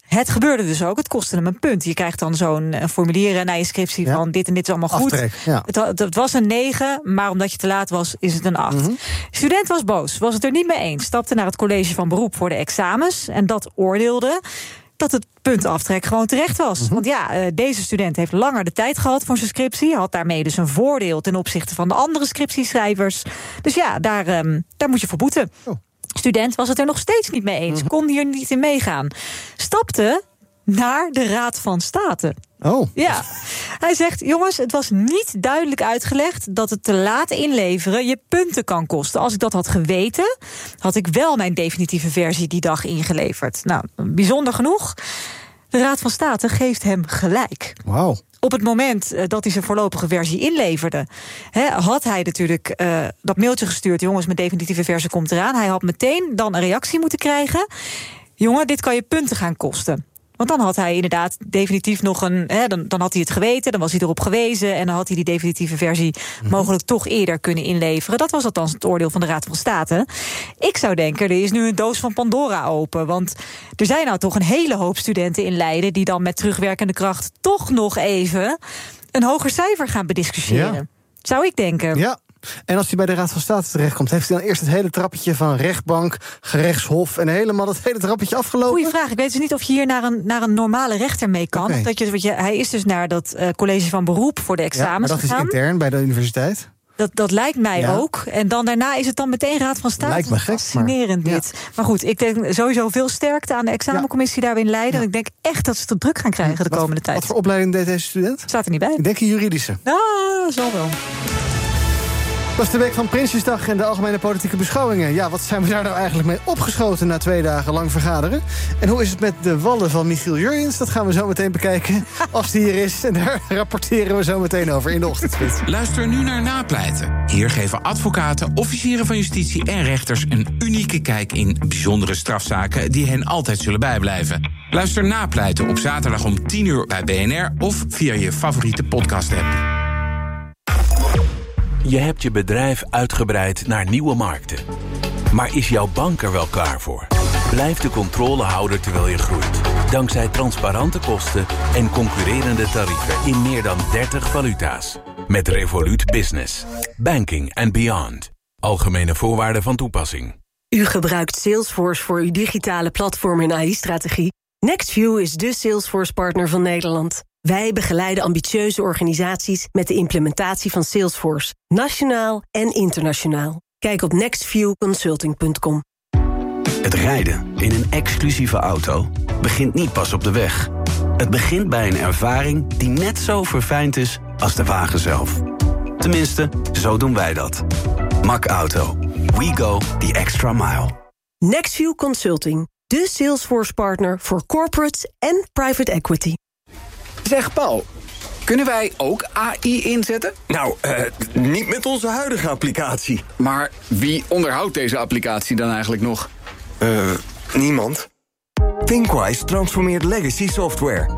Het gebeurde dus ook. Het kostte hem een punt. Je krijgt dan zo'n formulier naar je scriptie van dit en dit is allemaal goed. Aftrek, ja. Het was een 9, maar omdat je te laat was, is het een 8. Student was boos, was het er niet mee eens. Stapte naar het college van beroep voor de examens. En dat oordeelde dat het puntaftrek gewoon terecht was. Want deze student heeft langer de tijd gehad voor zijn scriptie. Had daarmee dus een voordeel ten opzichte van de andere scriptieschrijvers. Dus daar moet je voor boeten. Student was het er nog steeds niet mee eens. Kon hier niet in meegaan. Stapte naar de Raad van State. Oh. Ja. Hij zegt, jongens, het was niet duidelijk uitgelegd dat het te laat inleveren je punten kan kosten. Als ik dat had geweten, had ik wel mijn definitieve versie die dag ingeleverd. Nou, bijzonder genoeg. De Raad van State geeft hem gelijk. Wauw. Op het moment dat hij zijn voorlopige versie inleverde, had hij natuurlijk dat mailtje gestuurd. Jongens, mijn definitieve versie komt eraan. Hij had meteen dan een reactie moeten krijgen. Jongen, dit kan je punten gaan kosten. Want dan had hij inderdaad definitief nog dan had hij het geweten, dan was hij erop gewezen en dan had hij die definitieve versie mogelijk toch eerder kunnen inleveren. Dat was althans het oordeel van de Raad van State. Ik zou denken, er is nu een doos van Pandora open. Want er zijn nou toch een hele hoop studenten in Leiden die dan met terugwerkende kracht toch nog even een hoger cijfer gaan bediscussiëren. Ja. Zou ik denken. Ja. En als hij bij de Raad van State terechtkomt, heeft hij dan eerst het hele trappetje van rechtbank, gerechtshof en helemaal dat hele trappetje afgelopen? Goeie vraag. Ik weet dus niet of je hier naar een normale rechter mee kan. Okay. Hij is dus naar dat college van beroep voor de examens maar dat gegaan. Is intern bij de universiteit? Dat lijkt mij ook. En dan daarna is het dan meteen Raad van State. Lijkt me gek. Fascinerend dit. Maar goed, ik denk sowieso veel sterkte aan de examencommissie daar in Leiden. Ik denk echt dat ze het druk gaan krijgen de komende tijd. Wat voor opleiding deed deze student? Staat er niet bij. Ik denk een juridische. Nou, zal wel. Dat was de week van Prinsjesdag en de algemene politieke beschouwingen. Ja, wat zijn we daar nou eigenlijk mee opgeschoten na 2 dagen lang vergaderen? En hoe is het met de wallen van Michiel Jurjens? Dat gaan we zo meteen bekijken als die hier is. En daar rapporteren we zo meteen over in de ochtendspits. Luister nu naar Napleiten. Hier geven advocaten, officieren van justitie en rechters een unieke kijk in bijzondere strafzaken die hen altijd zullen bijblijven. Luister Napleiten op zaterdag om 10:00 bij BNR of via je favoriete podcast-app. Je hebt je bedrijf uitgebreid naar nieuwe markten. Maar is jouw bank er wel klaar voor? Blijf de controle houden terwijl je groeit. Dankzij transparante kosten en concurrerende tarieven in meer dan 30 valuta's. Met Revolut Business. Banking and beyond. Algemene voorwaarden van toepassing. U gebruikt Salesforce voor uw digitale platform en AI-strategie. NextView is de Salesforce-partner van Nederland. Wij begeleiden ambitieuze organisaties met de implementatie van Salesforce, nationaal en internationaal. Kijk op nextviewconsulting.com. Het rijden in een exclusieve auto begint niet pas op de weg. Het begint bij een ervaring die net zo verfijnd is als de wagen zelf. Tenminste, zo doen wij dat. Mack Auto. We go the extra mile. NextView Consulting, de Salesforce-partner voor corporates en private equity. Zeg Paul, kunnen wij ook AI inzetten? Nou, niet met onze huidige applicatie. Maar wie onderhoudt deze applicatie dan eigenlijk nog? Niemand. ThinkWise transformeert legacy software.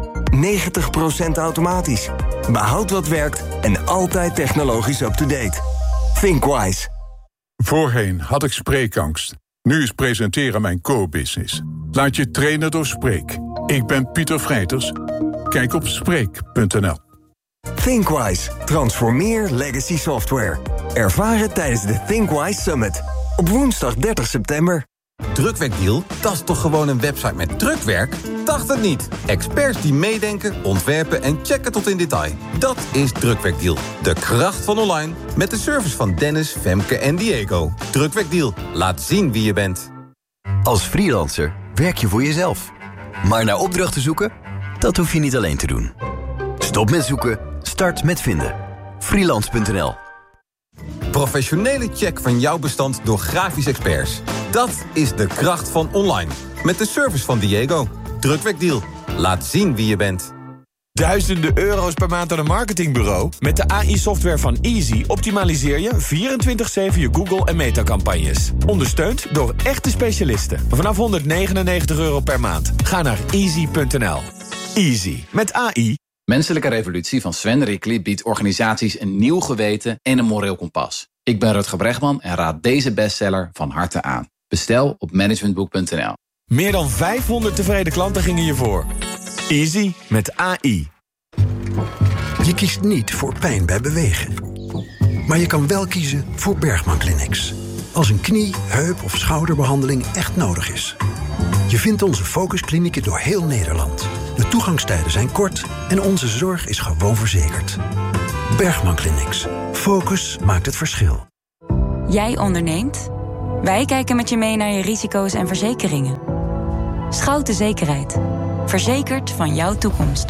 90% automatisch. Behoud wat werkt en altijd technologisch up-to-date. ThinkWise. Voorheen had ik spreekangst. Nu is presenteren mijn core-business. Laat je trainen door Spreek. Ik ben Pieter Vrijters. Kijk op Spreek.nl. ThinkWise. Transformeer legacy software. Ervaar het tijdens de ThinkWise Summit. Op woensdag 30 september. Drukwerkdeal? Dat is toch gewoon een website met drukwerk? Dacht het niet. Experts die meedenken, ontwerpen en checken tot in detail. Dat is Drukwerkdeal. De kracht van online. Met de service van Dennis, Femke en Diego. Drukwerkdeal. Laat zien wie je bent. Als freelancer werk je voor jezelf. Maar naar opdrachten zoeken? Dat hoef je niet alleen te doen. Stop met zoeken, start met vinden. Freelance.nl. Professionele check van jouw bestand door grafisch experts. Dat is de kracht van online. Met de service van Diego. Drukwerkdeal. Laat zien wie je bent. Duizenden euro's per maand aan een marketingbureau? Met de AI-software van Easy optimaliseer je 24/7 je Google- en Meta-campagnes. Ondersteund door echte specialisten. Vanaf €199 per maand. Ga naar easy.nl. Easy. Met AI. Menselijke Revolutie van Sven Rickly biedt organisaties een nieuw geweten en een moreel kompas. Ik ben Rutger Bregman en raad deze bestseller van harte aan. Bestel op managementboek.nl. Meer dan 500 tevreden klanten gingen hiervoor. Easy met AI. Je kiest niet voor pijn bij bewegen. Maar je kan wel kiezen voor Bergman Clinics. Als een knie, heup of schouderbehandeling echt nodig is. Je vindt onze focusklinieken door heel Nederland. De toegangstijden zijn kort en onze zorg is gewoon verzekerd. Bergman Clinics. Focus maakt het verschil. Jij onderneemt? Wij kijken met je mee naar je risico's en verzekeringen. Schouten Zekerheid. Verzekerd van jouw toekomst.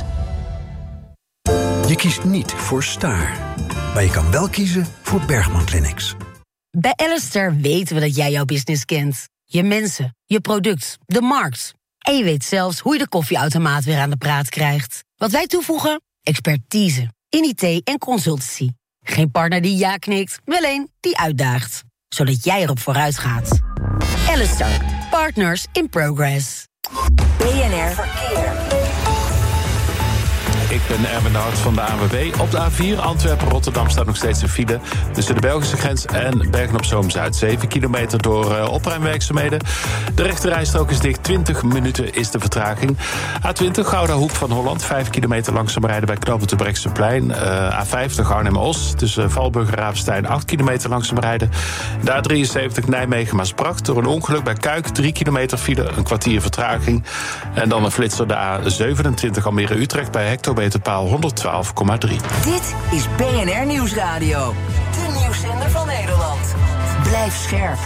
Je kiest niet voor Staar. Maar je kan wel kiezen voor Bergman Clinics. Bij Alistair weten we dat jij jouw business kent. Je mensen, je product, de markt. En je weet zelfs hoe je de koffieautomaat weer aan de praat krijgt. Wat wij toevoegen? Expertise. In IT en consultancy. Geen partner die ja knikt, wel een die uitdaagt. Zodat jij erop vooruit gaat. Alistair. Partners in progress. BNR Verkeer. Ik ben Erwin de Hart van de ANWB. Op de A4 Antwerpen-Rotterdam staat nog steeds een file tussen de Belgische grens en Bergen-op-Zoom-Zuid. 7 kilometer door opruimwerkzaamheden. De rechterrijstrook is dicht, 20 minuten is de vertraging. A20 Gouda Hoek van Holland, 5 kilometer langzaam rijden bij knooppunt Terbrechtseplein. A50 Arnhem-Os, tussen Valburg en Ravenstein, 8 kilometer langzaam rijden. De A73 Nijmegen-Maasbracht, door een ongeluk bij Kuik, 3 kilometer file, een kwartier vertraging. En dan een flitser de A27 Almere-Utrecht bij hectometerpaal 112,3. Dit is BNR Nieuwsradio. De nieuwszender van Nederland. Blijf scherp.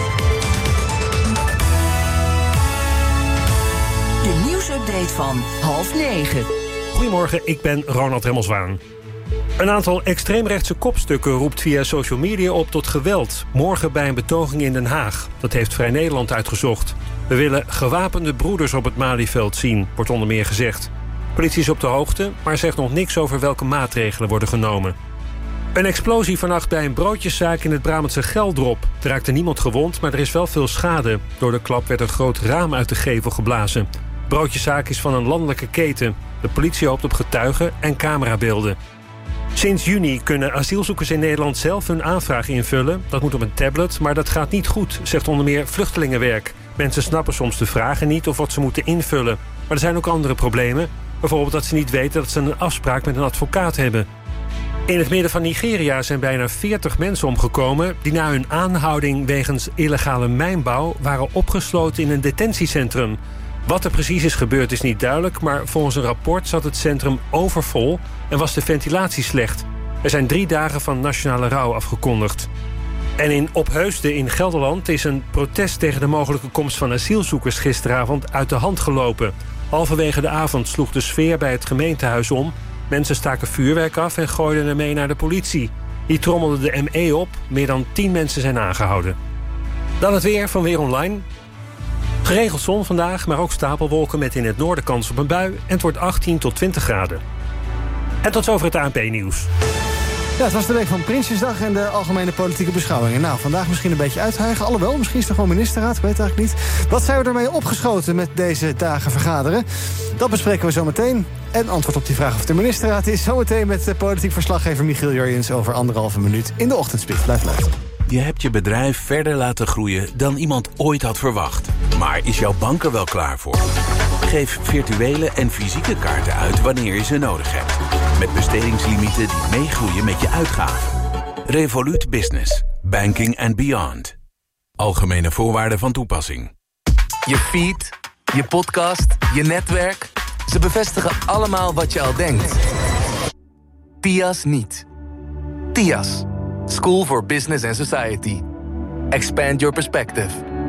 De nieuwsupdate van 8:30. Goedemorgen, ik ben Ronald Remmelswaan. Een aantal extreemrechtse kopstukken roept via social media op tot geweld. Morgen bij een betoging in Den Haag. Dat heeft Vrij Nederland uitgezocht. We willen gewapende broeders op het Malieveld zien, wordt onder meer gezegd. Politie is op de hoogte, maar zegt nog niks over welke maatregelen worden genomen. Een explosie vannacht bij een broodjeszaak in het Brabantse Geldrop. Er raakte niemand gewond, maar er is wel veel schade. Door de klap werd een groot raam uit de gevel geblazen. De broodjeszaak is van een landelijke keten. De politie hoopt op getuigen en camerabeelden. Sinds juni kunnen asielzoekers in Nederland zelf hun aanvraag invullen. Dat moet op een tablet, maar dat gaat niet goed, zegt onder meer Vluchtelingenwerk. Mensen snappen soms de vragen niet of wat ze moeten invullen. Maar er zijn ook andere problemen. Bijvoorbeeld dat ze niet weten dat ze een afspraak met een advocaat hebben. In het midden van Nigeria zijn bijna 40 mensen omgekomen die na hun aanhouding wegens illegale mijnbouw waren opgesloten in een detentiecentrum. Wat er precies is gebeurd is niet duidelijk, maar volgens een rapport zat het centrum overvol en was de ventilatie slecht. Er zijn 3 dagen van nationale rouw afgekondigd. En in Opheusden in Gelderland is een protest tegen de mogelijke komst van asielzoekers gisteravond uit de hand gelopen. Halverwege de avond sloeg de sfeer bij het gemeentehuis om. Mensen staken vuurwerk af en gooiden ermee naar de politie. Die trommelde de ME op. Meer dan 10 mensen zijn aangehouden. Dan het weer van Weer Online. Geregeld zon vandaag, maar ook stapelwolken met in het noorden kans op een bui. En het wordt 18 tot 20 graden. En tot zover het ANP-nieuws. Ja, het was de week van Prinsjesdag en de algemene politieke beschouwingen. Nou, vandaag misschien een beetje uithijgen. Alhoewel, misschien is er gewoon ministerraad, ik weet het eigenlijk niet. Wat zijn we ermee opgeschoten met deze dagen vergaderen? Dat bespreken we zo meteen. En antwoord op die vraag of het de ministerraad is, zometeen met de politiek verslaggever Michiel Jurjens over 1,5 minuut in de ochtendspits. Blijf luisteren. Je hebt je bedrijf verder laten groeien dan iemand ooit had verwacht. Maar is jouw bank er wel klaar voor? Geef virtuele en fysieke kaarten uit wanneer je ze nodig hebt. Met bestedingslimieten die meegroeien met je uitgaven. Revolut Business. Banking and beyond. Algemene voorwaarden van toepassing. Je feed, je podcast, je netwerk. Ze bevestigen allemaal wat je al denkt. TIAS niet. TIAS. School for Business and Society. Expand your perspective.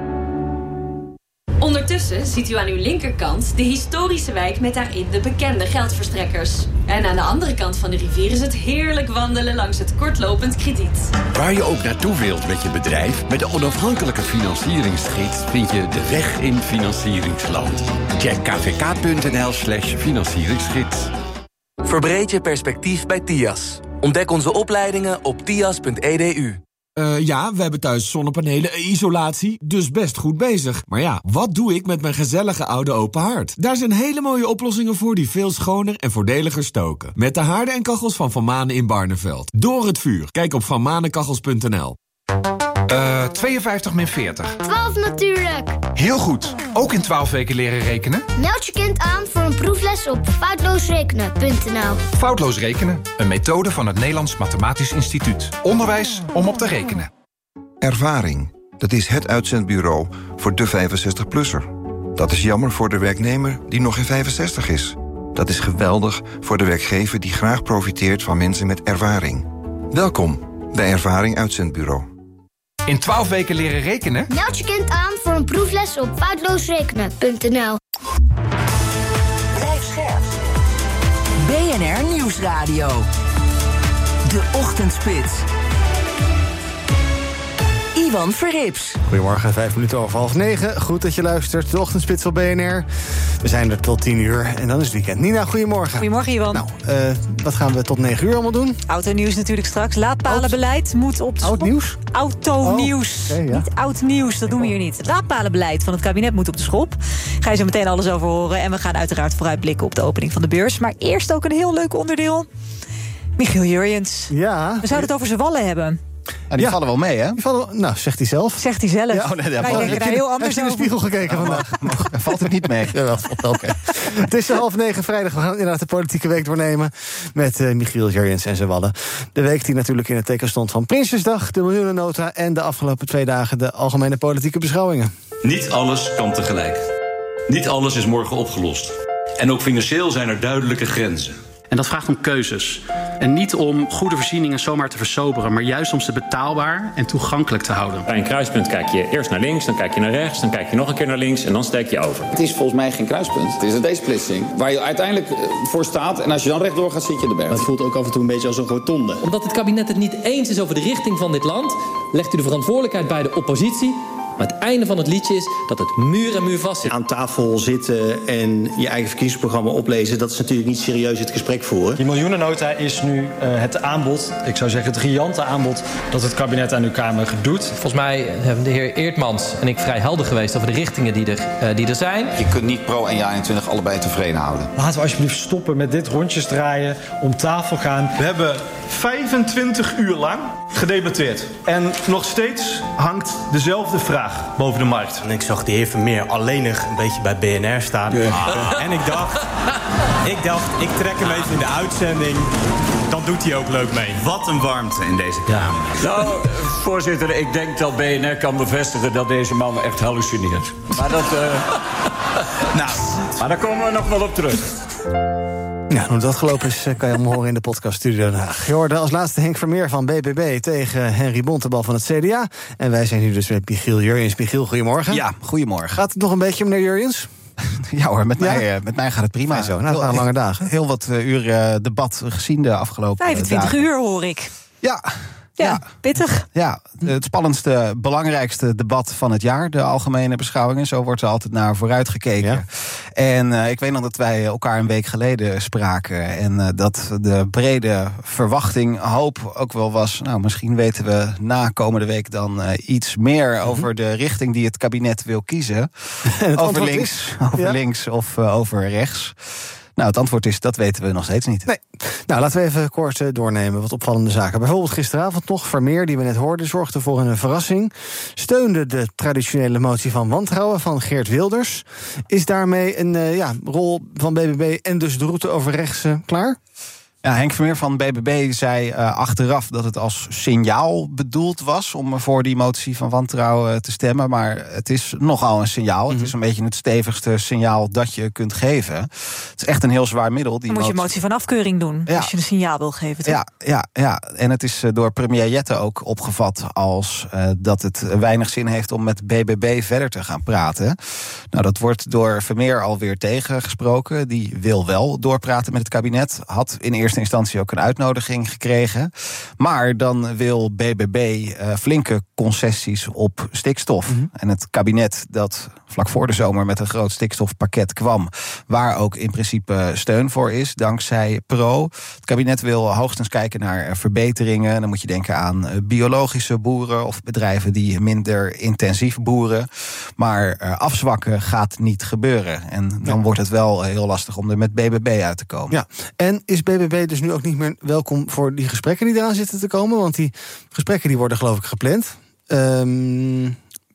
Ondertussen ziet u aan uw linkerkant de historische wijk met daarin de bekende geldverstrekkers. En aan de andere kant van de rivier is het heerlijk wandelen langs het kortlopend krediet. Waar je ook naartoe wilt met je bedrijf, met de onafhankelijke financieringsgids vind je de weg in financieringsland. Check kvk.nl/financieringsgids. Verbreed je perspectief bij TIAS. Ontdek onze opleidingen op tias.edu. Ja, we hebben thuis zonnepanelen, isolatie, dus best goed bezig. Maar ja, wat doe ik met mijn gezellige oude open haard? Daar zijn hele mooie oplossingen voor die veel schoner en voordeliger stoken. Met de haarden en kachels van Van Manen in Barneveld. Door het vuur. Kijk op vanmanenkachels.nl. 52 min 40. 12 natuurlijk. Heel goed. Ook in 12 weken leren rekenen? Meld je kind aan voor een proefles op foutloosrekenen.nl. Foutloos rekenen, een methode van het Nederlands Mathematisch Instituut. Onderwijs om op te rekenen. Ervaring, dat is het uitzendbureau voor de 65-plusser. Dat is jammer voor de werknemer die nog geen 65 is. Dat is geweldig voor de werkgever die graag profiteert van mensen met ervaring. Welkom bij Ervaring Uitzendbureau. In 12 weken leren rekenen? Meld je kind aan voor een proefles op foutloosrekenen.nl. Blijf scherp. BNR Nieuwsradio. De Ochtendspits. Ivan Verrips. Goedemorgen, 9:05. Goed dat je luistert. De Ochtendspits van BNR. We zijn er tot 10:00 en dan is het weekend. Nina, goedemorgen. Goedemorgen, Ivan. Nou, wat gaan we tot 9:00 allemaal doen? Autonieuws natuurlijk straks. Laadpalenbeleid moet op de schop. Oud nieuws? Autonieuws. Okay, ja. Niet oud nieuws, dat doen we hier niet. Het laadpalenbeleid van het kabinet moet op de schop. Ga je zo meteen alles over horen. En we gaan uiteraard vooruitblikken op de opening van de beurs. Maar eerst ook een heel leuk onderdeel. Michiel Jurjens. Ja. We zouden het over z'n wallen hebben. Ja, die vallen wel mee, hè? Nou, zegt hij zelf. Zegt hij zelf. Ja, Wij denken daar heel anders over. Heb je in de spiegel gekeken vandaag? Valt het niet mee? Jawel, oké. Het is 8:30 vrijdag. We gaan inderdaad de politieke week doornemen met Michiel Jurjens en zijn wallen. De week die natuurlijk in het teken stond van Prinsjesdag, de miljoenennota en de afgelopen 2 dagen de algemene politieke beschouwingen. Niet alles kan tegelijk. Niet alles is morgen opgelost. En ook financieel zijn er duidelijke grenzen. En dat vraagt om keuzes. En niet om goede voorzieningen zomaar te versoberen, maar juist om ze betaalbaar en toegankelijk te houden. Bij een kruispunt kijk je eerst naar links, dan kijk je naar rechts, dan kijk je nog een keer naar links en dan steek je over. Het is volgens mij geen kruispunt. Het is een D-splitsing waar je uiteindelijk voor staat. En als je dan rechtdoor gaat, zit je de berg. Het voelt ook af en toe een beetje als een rotonde. Omdat het kabinet het niet eens is over de richting van dit land, legt u de verantwoordelijkheid bij de oppositie. Maar het einde van het liedje is dat het muur en muur vast zit. Aan tafel zitten en je eigen verkiezingsprogramma oplezen, dat is natuurlijk niet serieus het gesprek voeren. Die miljoenennota is nu het aanbod, ik zou zeggen het riante aanbod, dat het kabinet aan uw Kamer doet. Volgens mij hebben de heer Eertmans en ik vrij helder geweest over de richtingen die er zijn. Je kunt niet pro en ja-21 allebei tevreden houden. Laten we alsjeblieft stoppen met dit rondjes draaien, om tafel gaan. We hebben 25 uur lang gedebatteerd. En nog steeds hangt dezelfde vraag boven de markt. En ik zag de heer Vermeer alleenig een beetje bij BNR staan. Ja. En ik dacht, ik trek hem even in de uitzending. Dan doet hij ook leuk mee. Wat een warmte in deze Kamer. Ja. Nou, voorzitter, ik denk dat BNR kan bevestigen dat deze man echt hallucineert. Maar maar daar komen we nog wel op terug. Ja, hoe dat gelopen is, kan je allemaal horen in de podcast Studio Den Haag. Je hoorde als laatste Henk Vermeer van BBB tegen Henry Bontebal van het CDA. En wij zijn hier dus met Michiel Jurjens. Michiel, goedemorgen. Ja, goedemorgen. Gaat het nog een beetje, meneer Jurjens? Ja hoor, met mij gaat het prima. Zo, na een lange dagen. Heel wat uren debat gezien de afgelopen 25 dagen. uur hoor ik. Ja, pittig. Ja, het spannendste, belangrijkste debat van het jaar, de algemene beschouwingen. Zo wordt er altijd naar vooruit gekeken. Ja. En ik weet nog dat wij elkaar een week geleden spraken. En dat de brede verwachting, hoop ook wel was, nou, misschien weten we na komende week dan iets meer over de richting die het kabinet wil kiezen. Over links of over rechts. Nou, het antwoord is, dat weten we nog steeds niet. Nee. Nou, laten we even kort doornemen wat opvallende zaken. Bijvoorbeeld gisteravond nog, Vermeer, die we net hoorden, zorgde voor een verrassing. Steunde de traditionele motie van wantrouwen van Geert Wilders. Is daarmee een rol van BBB en dus de route over rechts klaar? Ja, Henk Vermeer van BBB zei achteraf dat het als signaal bedoeld was om voor die motie van wantrouwen te stemmen. Maar het is nogal een signaal. Mm-hmm. Het is een beetje het stevigste signaal dat je kunt geven. Het is echt een heel zwaar middel. Dan moet je een motie van afkeuring doen als je een signaal wil geven. Toch? Ja. En het is door premier Jette ook opgevat als dat het weinig zin heeft om met BBB verder te gaan praten. Nou, dat wordt door Vermeer alweer tegengesproken. Die wil wel doorpraten met het kabinet. Had in eerste instantie ook een uitnodiging gekregen. Maar dan wil BBB flinke concessies op stikstof. Mm-hmm. En het kabinet dat vlak voor de zomer met een groot stikstofpakket kwam, waar ook in principe steun voor is, dankzij Pro. Het kabinet wil hoogstens kijken naar verbeteringen. Dan moet je denken aan biologische boeren of bedrijven die minder intensief boeren. Maar afzwakken gaat niet gebeuren. En dan wordt het wel heel lastig om er met BBB uit te komen. Ja, en is BBB dus nu ook niet meer welkom voor die gesprekken die eraan zitten te komen? Want die gesprekken die worden geloof ik gepland.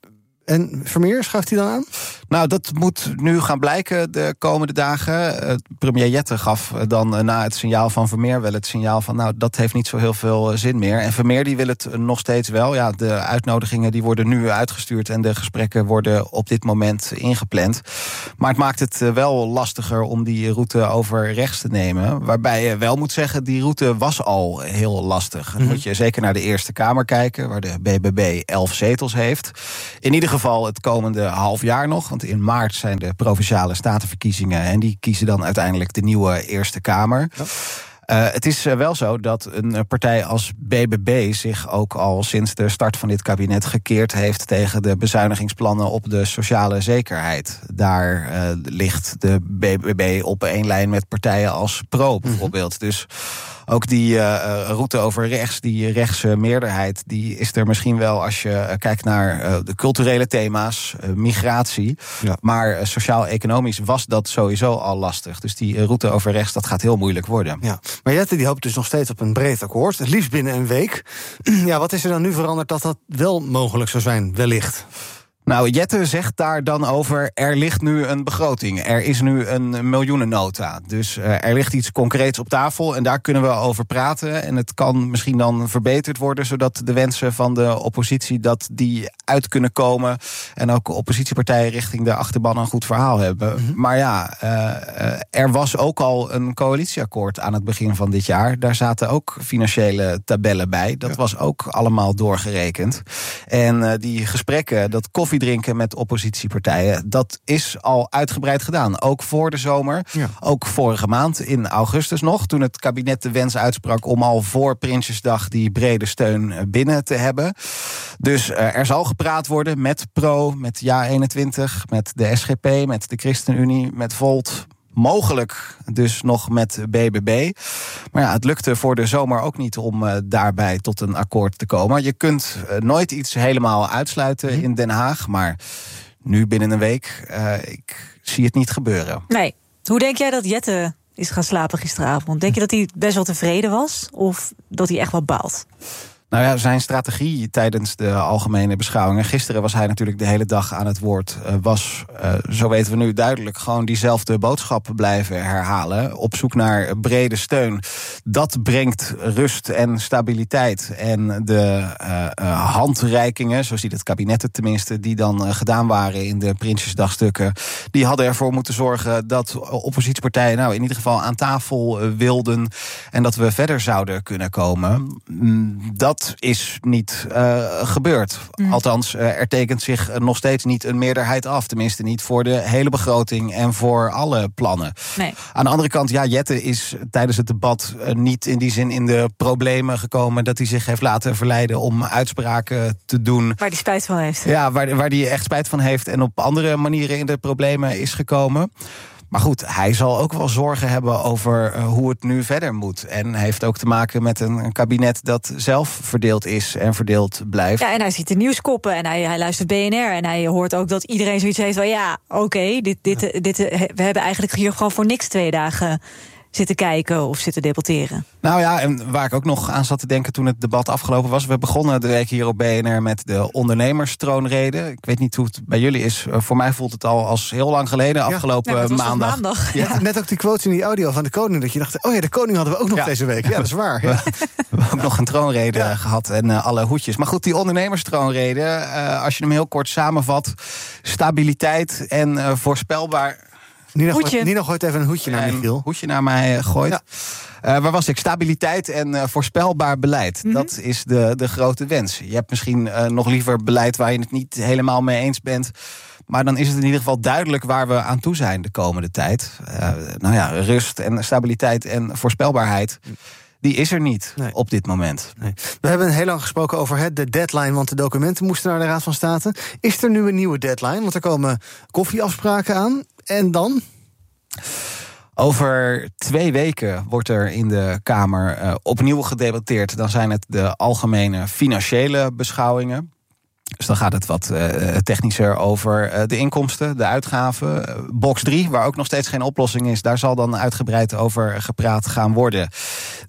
En Vermeer, schuift hij dan aan? Nou, dat moet nu gaan blijken de komende dagen. Premier Jette gaf dan na het signaal van Vermeer wel het signaal van... nou, dat heeft niet zo heel veel zin meer. En Vermeer die wil het nog steeds wel. Ja, de uitnodigingen die worden nu uitgestuurd... en de gesprekken worden op dit moment ingepland. Maar het maakt het wel lastiger om die route over rechts te nemen. Waarbij je wel moet zeggen, die route was al heel lastig. Dan moet je zeker naar de Eerste Kamer kijken... waar de BBB 11 zetels heeft. In ieder geval het komende half jaar nog... want in maart zijn de Provinciale Statenverkiezingen... en die kiezen dan uiteindelijk de nieuwe Eerste Kamer. Ja. Het is wel zo dat een partij als BBB zich ook al sinds de start van dit kabinet gekeerd heeft tegen de bezuinigingsplannen op de sociale zekerheid. Daar ligt de BBB op één lijn met partijen als Pro bijvoorbeeld. Dus ook die route over rechts, die rechtse meerderheid, die is er misschien wel als je kijkt naar de culturele thema's, migratie. Ja. Maar sociaal-economisch was dat sowieso al lastig. Dus die route over rechts, dat gaat heel moeilijk worden. Ja. Maar Jette die hoopt dus nog steeds op een breed akkoord, het liefst binnen een week. Ja, wat is er dan nu veranderd dat dat wel mogelijk zou zijn, wellicht? Nou, Jette zegt daar dan over, er ligt nu een begroting. Er is nu een miljoenennota. Dus er ligt iets concreets op tafel en daar kunnen we over praten. En het kan misschien dan verbeterd worden... zodat de wensen van de oppositie dat die uit kunnen komen... en ook oppositiepartijen richting de achterban een goed verhaal hebben. Maar ja, er was ook al een coalitieakkoord aan het begin van dit jaar. Daar zaten ook financiële tabellen bij. Dat was ook allemaal doorgerekend. En die gesprekken, dat koffiedrinken met oppositiepartijen, dat is al uitgebreid gedaan. Ook voor de zomer, ook vorige maand in augustus nog, toen het kabinet de wens uitsprak om al voor Prinsjesdag die brede steun binnen te hebben. Dus er zal gepraat worden met Pro, met JA21, met de SGP, met de ChristenUnie, met Volt. Mogelijk dus nog met BBB. Maar ja, het lukte voor de zomer ook niet om daarbij tot een akkoord te komen. Je kunt nooit iets helemaal uitsluiten in Den Haag. Maar nu binnen een week, ik zie het niet gebeuren. Nee. Hoe denk jij dat Jette is gaan slapen gisteravond? Denk je dat hij best wel tevreden was? Of dat hij echt wel baalt? Nou ja, zijn strategie tijdens de algemene beschouwingen... gisteren was hij natuurlijk de hele dag aan het woord... was, zo weten we nu duidelijk, gewoon diezelfde boodschap blijven herhalen. Op zoek naar brede steun. Dat brengt rust en stabiliteit. En de handreikingen, zo ziet het kabinet het tenminste... die dan gedaan waren in de Prinsjesdagstukken... die hadden ervoor moeten zorgen dat oppositiepartijen... nou in ieder geval aan tafel wilden... en dat we verder zouden kunnen komen. Dat is niet gebeurd. Althans, er tekent zich nog steeds niet een meerderheid af. Tenminste niet voor de hele begroting en voor alle plannen. Nee. Aan de andere kant, ja, Jette is tijdens het debat niet in die zin in de problemen gekomen... dat hij zich heeft laten verleiden om uitspraken te doen. Waar hij spijt van heeft. Ja, waar hij echt spijt van heeft en op andere manieren in de problemen is gekomen. Maar goed, hij zal ook wel zorgen hebben over hoe het nu verder moet. En heeft ook te maken met een kabinet dat zelf verdeeld is en verdeeld blijft. Ja, en hij ziet de nieuwskoppen en hij luistert BNR. En hij hoort ook dat iedereen zoiets heeft van... ja, oké, we hebben eigenlijk hier gewoon voor niks 2 dagen... zitten kijken of zitten debatteren. Nou ja, en waar ik ook nog aan zat te denken toen het debat afgelopen was... we begonnen de week hier op BNR met de ondernemerstroonrede. Ik weet niet hoe het bij jullie is. Voor mij voelt het al als heel lang geleden, afgelopen maandag. Ja. Net ook die quote in die audio van de koning... dat je dacht, oh ja, de koning hadden we ook nog deze week. Ja, dat is waar. Ja. We hebben ook nog een troonrede gehad en alle hoedjes. Maar goed, die ondernemerstroonrede, als je hem heel kort samenvat... stabiliteit en voorspelbaar... Nina gooit even een hoedje naar Michiel. Hoedje naar mij gooit. Ja. Waar was ik? Stabiliteit en voorspelbaar beleid. Dat is de grote wens. Je hebt misschien nog liever beleid waar je het niet helemaal mee eens bent. Maar dan is het in ieder geval duidelijk waar we aan toe zijn de komende tijd. Nou ja, rust en stabiliteit en voorspelbaarheid... die is er niet op dit moment. Nee. We hebben heel lang gesproken over de deadline... want de documenten moesten naar de Raad van State. Is er nu een nieuwe deadline? Want er komen koffieafspraken aan. En dan? Over 2 weken wordt er in de Kamer opnieuw gedebatteerd. Dan zijn het de algemene financiële beschouwingen. Dus dan gaat het wat technischer over de inkomsten, de uitgaven. Box 3, waar ook nog steeds geen oplossing is... daar zal dan uitgebreid over gepraat gaan worden.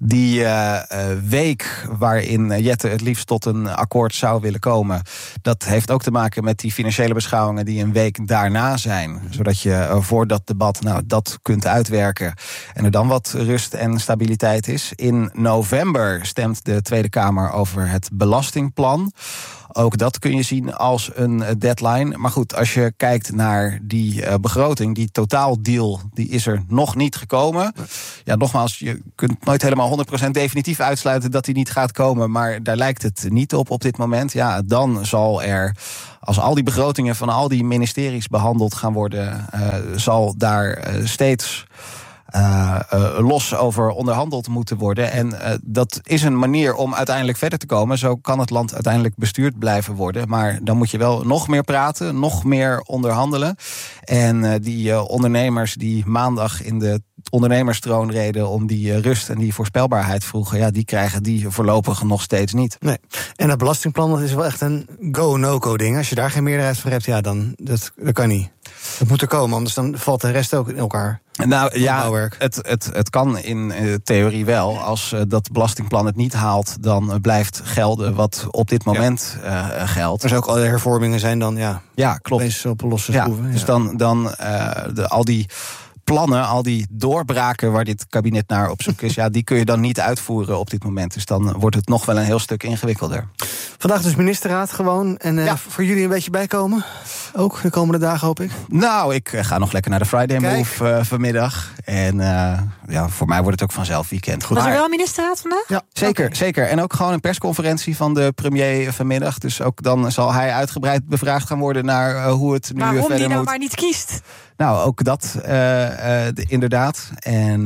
Die week waarin Jette het liefst tot een akkoord zou willen komen, dat heeft ook te maken met die financiële beschouwingen die een week daarna zijn. Zodat je voor dat debat dat kunt uitwerken en er dan wat rust en stabiliteit is. In november stemt de Tweede Kamer over het belastingplan. Ook dat kun je zien als een deadline. Maar goed, als je kijkt naar die begroting, die totaaldeal, die is er nog niet gekomen. Ja, nogmaals, je kunt nooit helemaal 100% definitief uitsluiten dat die niet gaat komen, maar daar lijkt het niet op dit moment. Ja, dan zal er, als al die begrotingen van al die ministeries behandeld gaan worden, zal daar steeds los over onderhandeld moeten worden. En dat is een manier om uiteindelijk verder te komen. Zo kan het land uiteindelijk bestuurd blijven worden. Maar dan moet je wel nog meer praten, nog meer onderhandelen. En die ondernemers die maandag in de ondernemerstroon reden om die rust en die voorspelbaarheid vroegen, ja, die krijgen die voorlopig nog steeds niet. Nee. En dat belastingplan, dat is wel echt een go-no-go ding. Als je daar geen meerderheid voor hebt, ja, dan dat kan niet. Dat moet er komen, anders dan valt de rest ook in elkaar. Nou ja, het kan in theorie wel. Als dat belastingplan het niet haalt, dan blijft gelden wat op dit moment geldt. Er zou ook al hervormingen zijn dan, ja, klopt. Op losse schroeven. Ja, dus dan al die plannen, al die doorbraken waar dit kabinet naar op zoek is, die kun je dan niet uitvoeren op dit moment. Dus dan wordt het nog wel een heel stuk ingewikkelder. Vandaag dus ministerraad gewoon. En voor jullie een beetje bijkomen? Ook de komende dagen, hoop ik? Nou, ik ga nog lekker naar de Friday Move vanmiddag. En voor mij wordt het ook vanzelf weekend. Goed. Was er wel een ministerraad vandaag? Ja, zeker. En ook gewoon een persconferentie van de premier vanmiddag. Dus ook dan zal hij uitgebreid bevraagd gaan worden naar hoe het nu verder moet. Waarom die nou maar niet kiest? Nou, ook dat inderdaad. En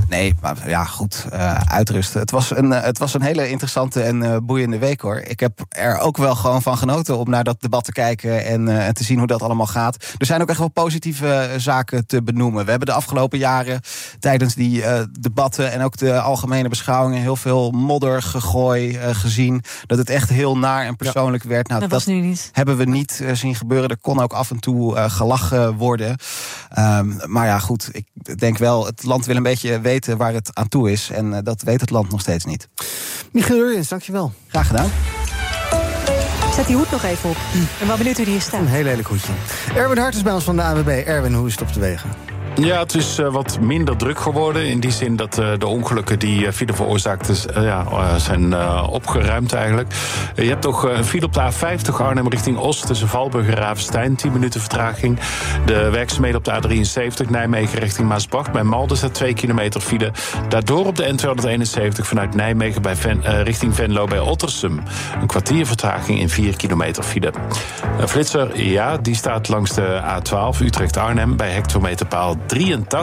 uitrusten. Het was een hele interessante en boeiende week, hoor. Ik heb er ook wel gewoon van genoten om naar dat debat te kijken en te zien hoe dat allemaal gaat. Er zijn ook echt wel positieve zaken te benoemen. We hebben de afgelopen jaren tijdens die debatten en ook de algemene beschouwingen heel veel moddergegooi gezien. Dat het echt heel naar en persoonlijk werd. Nou, dat was nu niet. Hebben we niet zien gebeuren. Er kon ook af en toe gelachen worden. Maar ja, goed, ik denk wel, het land wil een beetje weten waar het aan toe is. En dat weet het land nog steeds niet. Michiel Urjens, dankjewel. Graag gedaan. Zet die hoed nog even op. Ik ben wel benieuwd hoe die hier staat. Een heel lelijk hoedje. Erwin Hart is bij ons van de ANWB. Erwin, hoe is het op de wegen? Ja, het is wat minder druk geworden. In die zin dat de ongelukken die file veroorzaakten zijn opgeruimd eigenlijk. Je hebt toch een file op de A50 Arnhem richting Oost tussen Valburg en Ravenstein. 10 minuten vertraging. De werkzaamheden op de A73 Nijmegen richting Maasbracht. Bij Malden staat 2 kilometer file. Daardoor op de N271 vanuit Nijmegen richting Venlo bij Ottersum. Een kwartier vertraging in 4 kilometer file. Een flitser, die staat langs de A12 Utrecht-Arnhem bij hectometerpaal 83,1.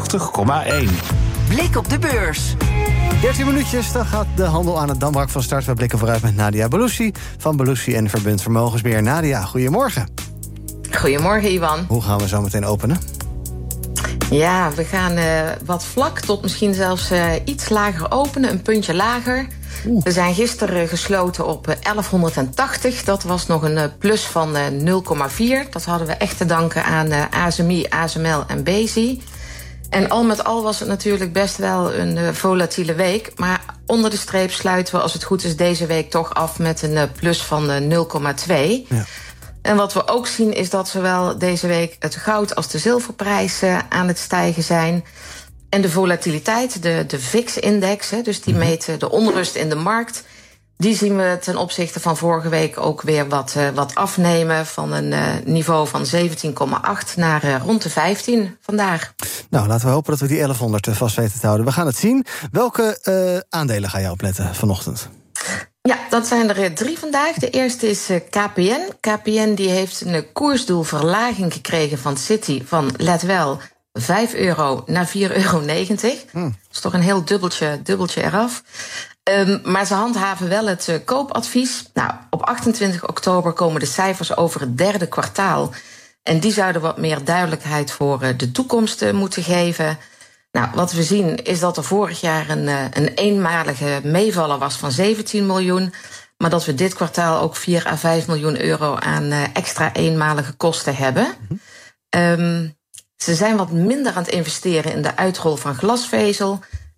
Blik op de beurs. 13 minuutjes, dan gaat de handel aan het Damrak van start. We blikken vooruit met Nadia Beloussi van Beloussi en Verbund Vermogensbeheer. Nadia, goedemorgen. Goedemorgen, Iwan. Hoe gaan we zo meteen openen? Ja, we gaan wat vlak tot misschien zelfs iets lager openen, een puntje lager. We zijn gisteren gesloten op 1180. Dat was nog een plus van 0,4. Dat hadden we echt te danken aan ASMI, ASML en Besi. En al met al was het natuurlijk best wel een volatiele week. Maar onder de streep sluiten we, als het goed is, deze week toch af met een plus van 0,2. Ja. En wat we ook zien is dat zowel deze week het goud als de zilverprijs aan het stijgen zijn. En de volatiliteit, de VIX-index, dus die meet de onrust in de markt, die zien we ten opzichte van vorige week ook weer wat afnemen van een niveau van 17,8 naar rond de 15 vandaag. Nou, laten we hopen dat we die 1100 vast weten te houden. We gaan het zien. Welke aandelen ga jij opletten vanochtend? Ja, dat zijn er 3 vandaag. De eerste is KPN. KPN die heeft een koersdoelverlaging gekregen van Citi van, let wel, €5 naar €4,90. Dat is toch een heel dubbeltje eraf. Maar ze handhaven wel het koopadvies. Nou, op 28 oktober komen de cijfers over het derde kwartaal. En die zouden wat meer duidelijkheid voor de toekomst moeten geven. Nou, wat we zien is dat er vorig jaar een eenmalige meevaller was van 17 miljoen. Maar dat we dit kwartaal ook 4 à 5 miljoen euro aan extra eenmalige kosten hebben. Ze zijn wat minder aan het investeren in de uitrol van glasvezel.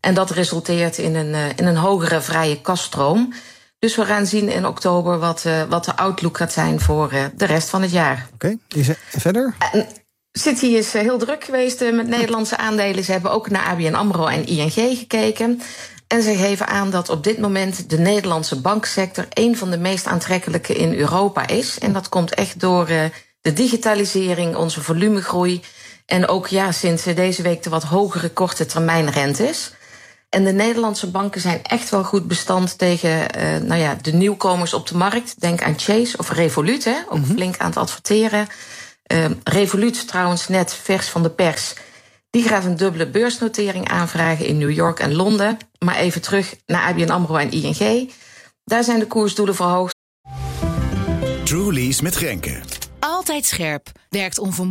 En dat resulteert in een hogere vrije kasstroom. Dus we gaan zien in oktober wat de outlook gaat zijn voor de rest van het jaar. Oké, verder? Citi is heel druk geweest met Nederlandse aandelen. Ze hebben ook naar ABN AMRO en ING gekeken. En ze geven aan dat op dit moment de Nederlandse banksector een van de meest aantrekkelijke in Europa is. En dat komt echt door de digitalisering, onze volumegroei. En ook sinds deze week de wat hogere korte termijn rentes. En de Nederlandse banken zijn echt wel goed bestand tegen de nieuwkomers op de markt. Denk aan Chase of Revolut, ook flink aan het adverteren. Revolut trouwens net vers van de pers. Die gaat een dubbele beursnotering aanvragen in New York en Londen. Maar even terug naar ABN AMRO en ING. Daar zijn de koersdoelen verhoogd. Trulies met Grenke. Altijd scherp. Werkt onvermoeibaar.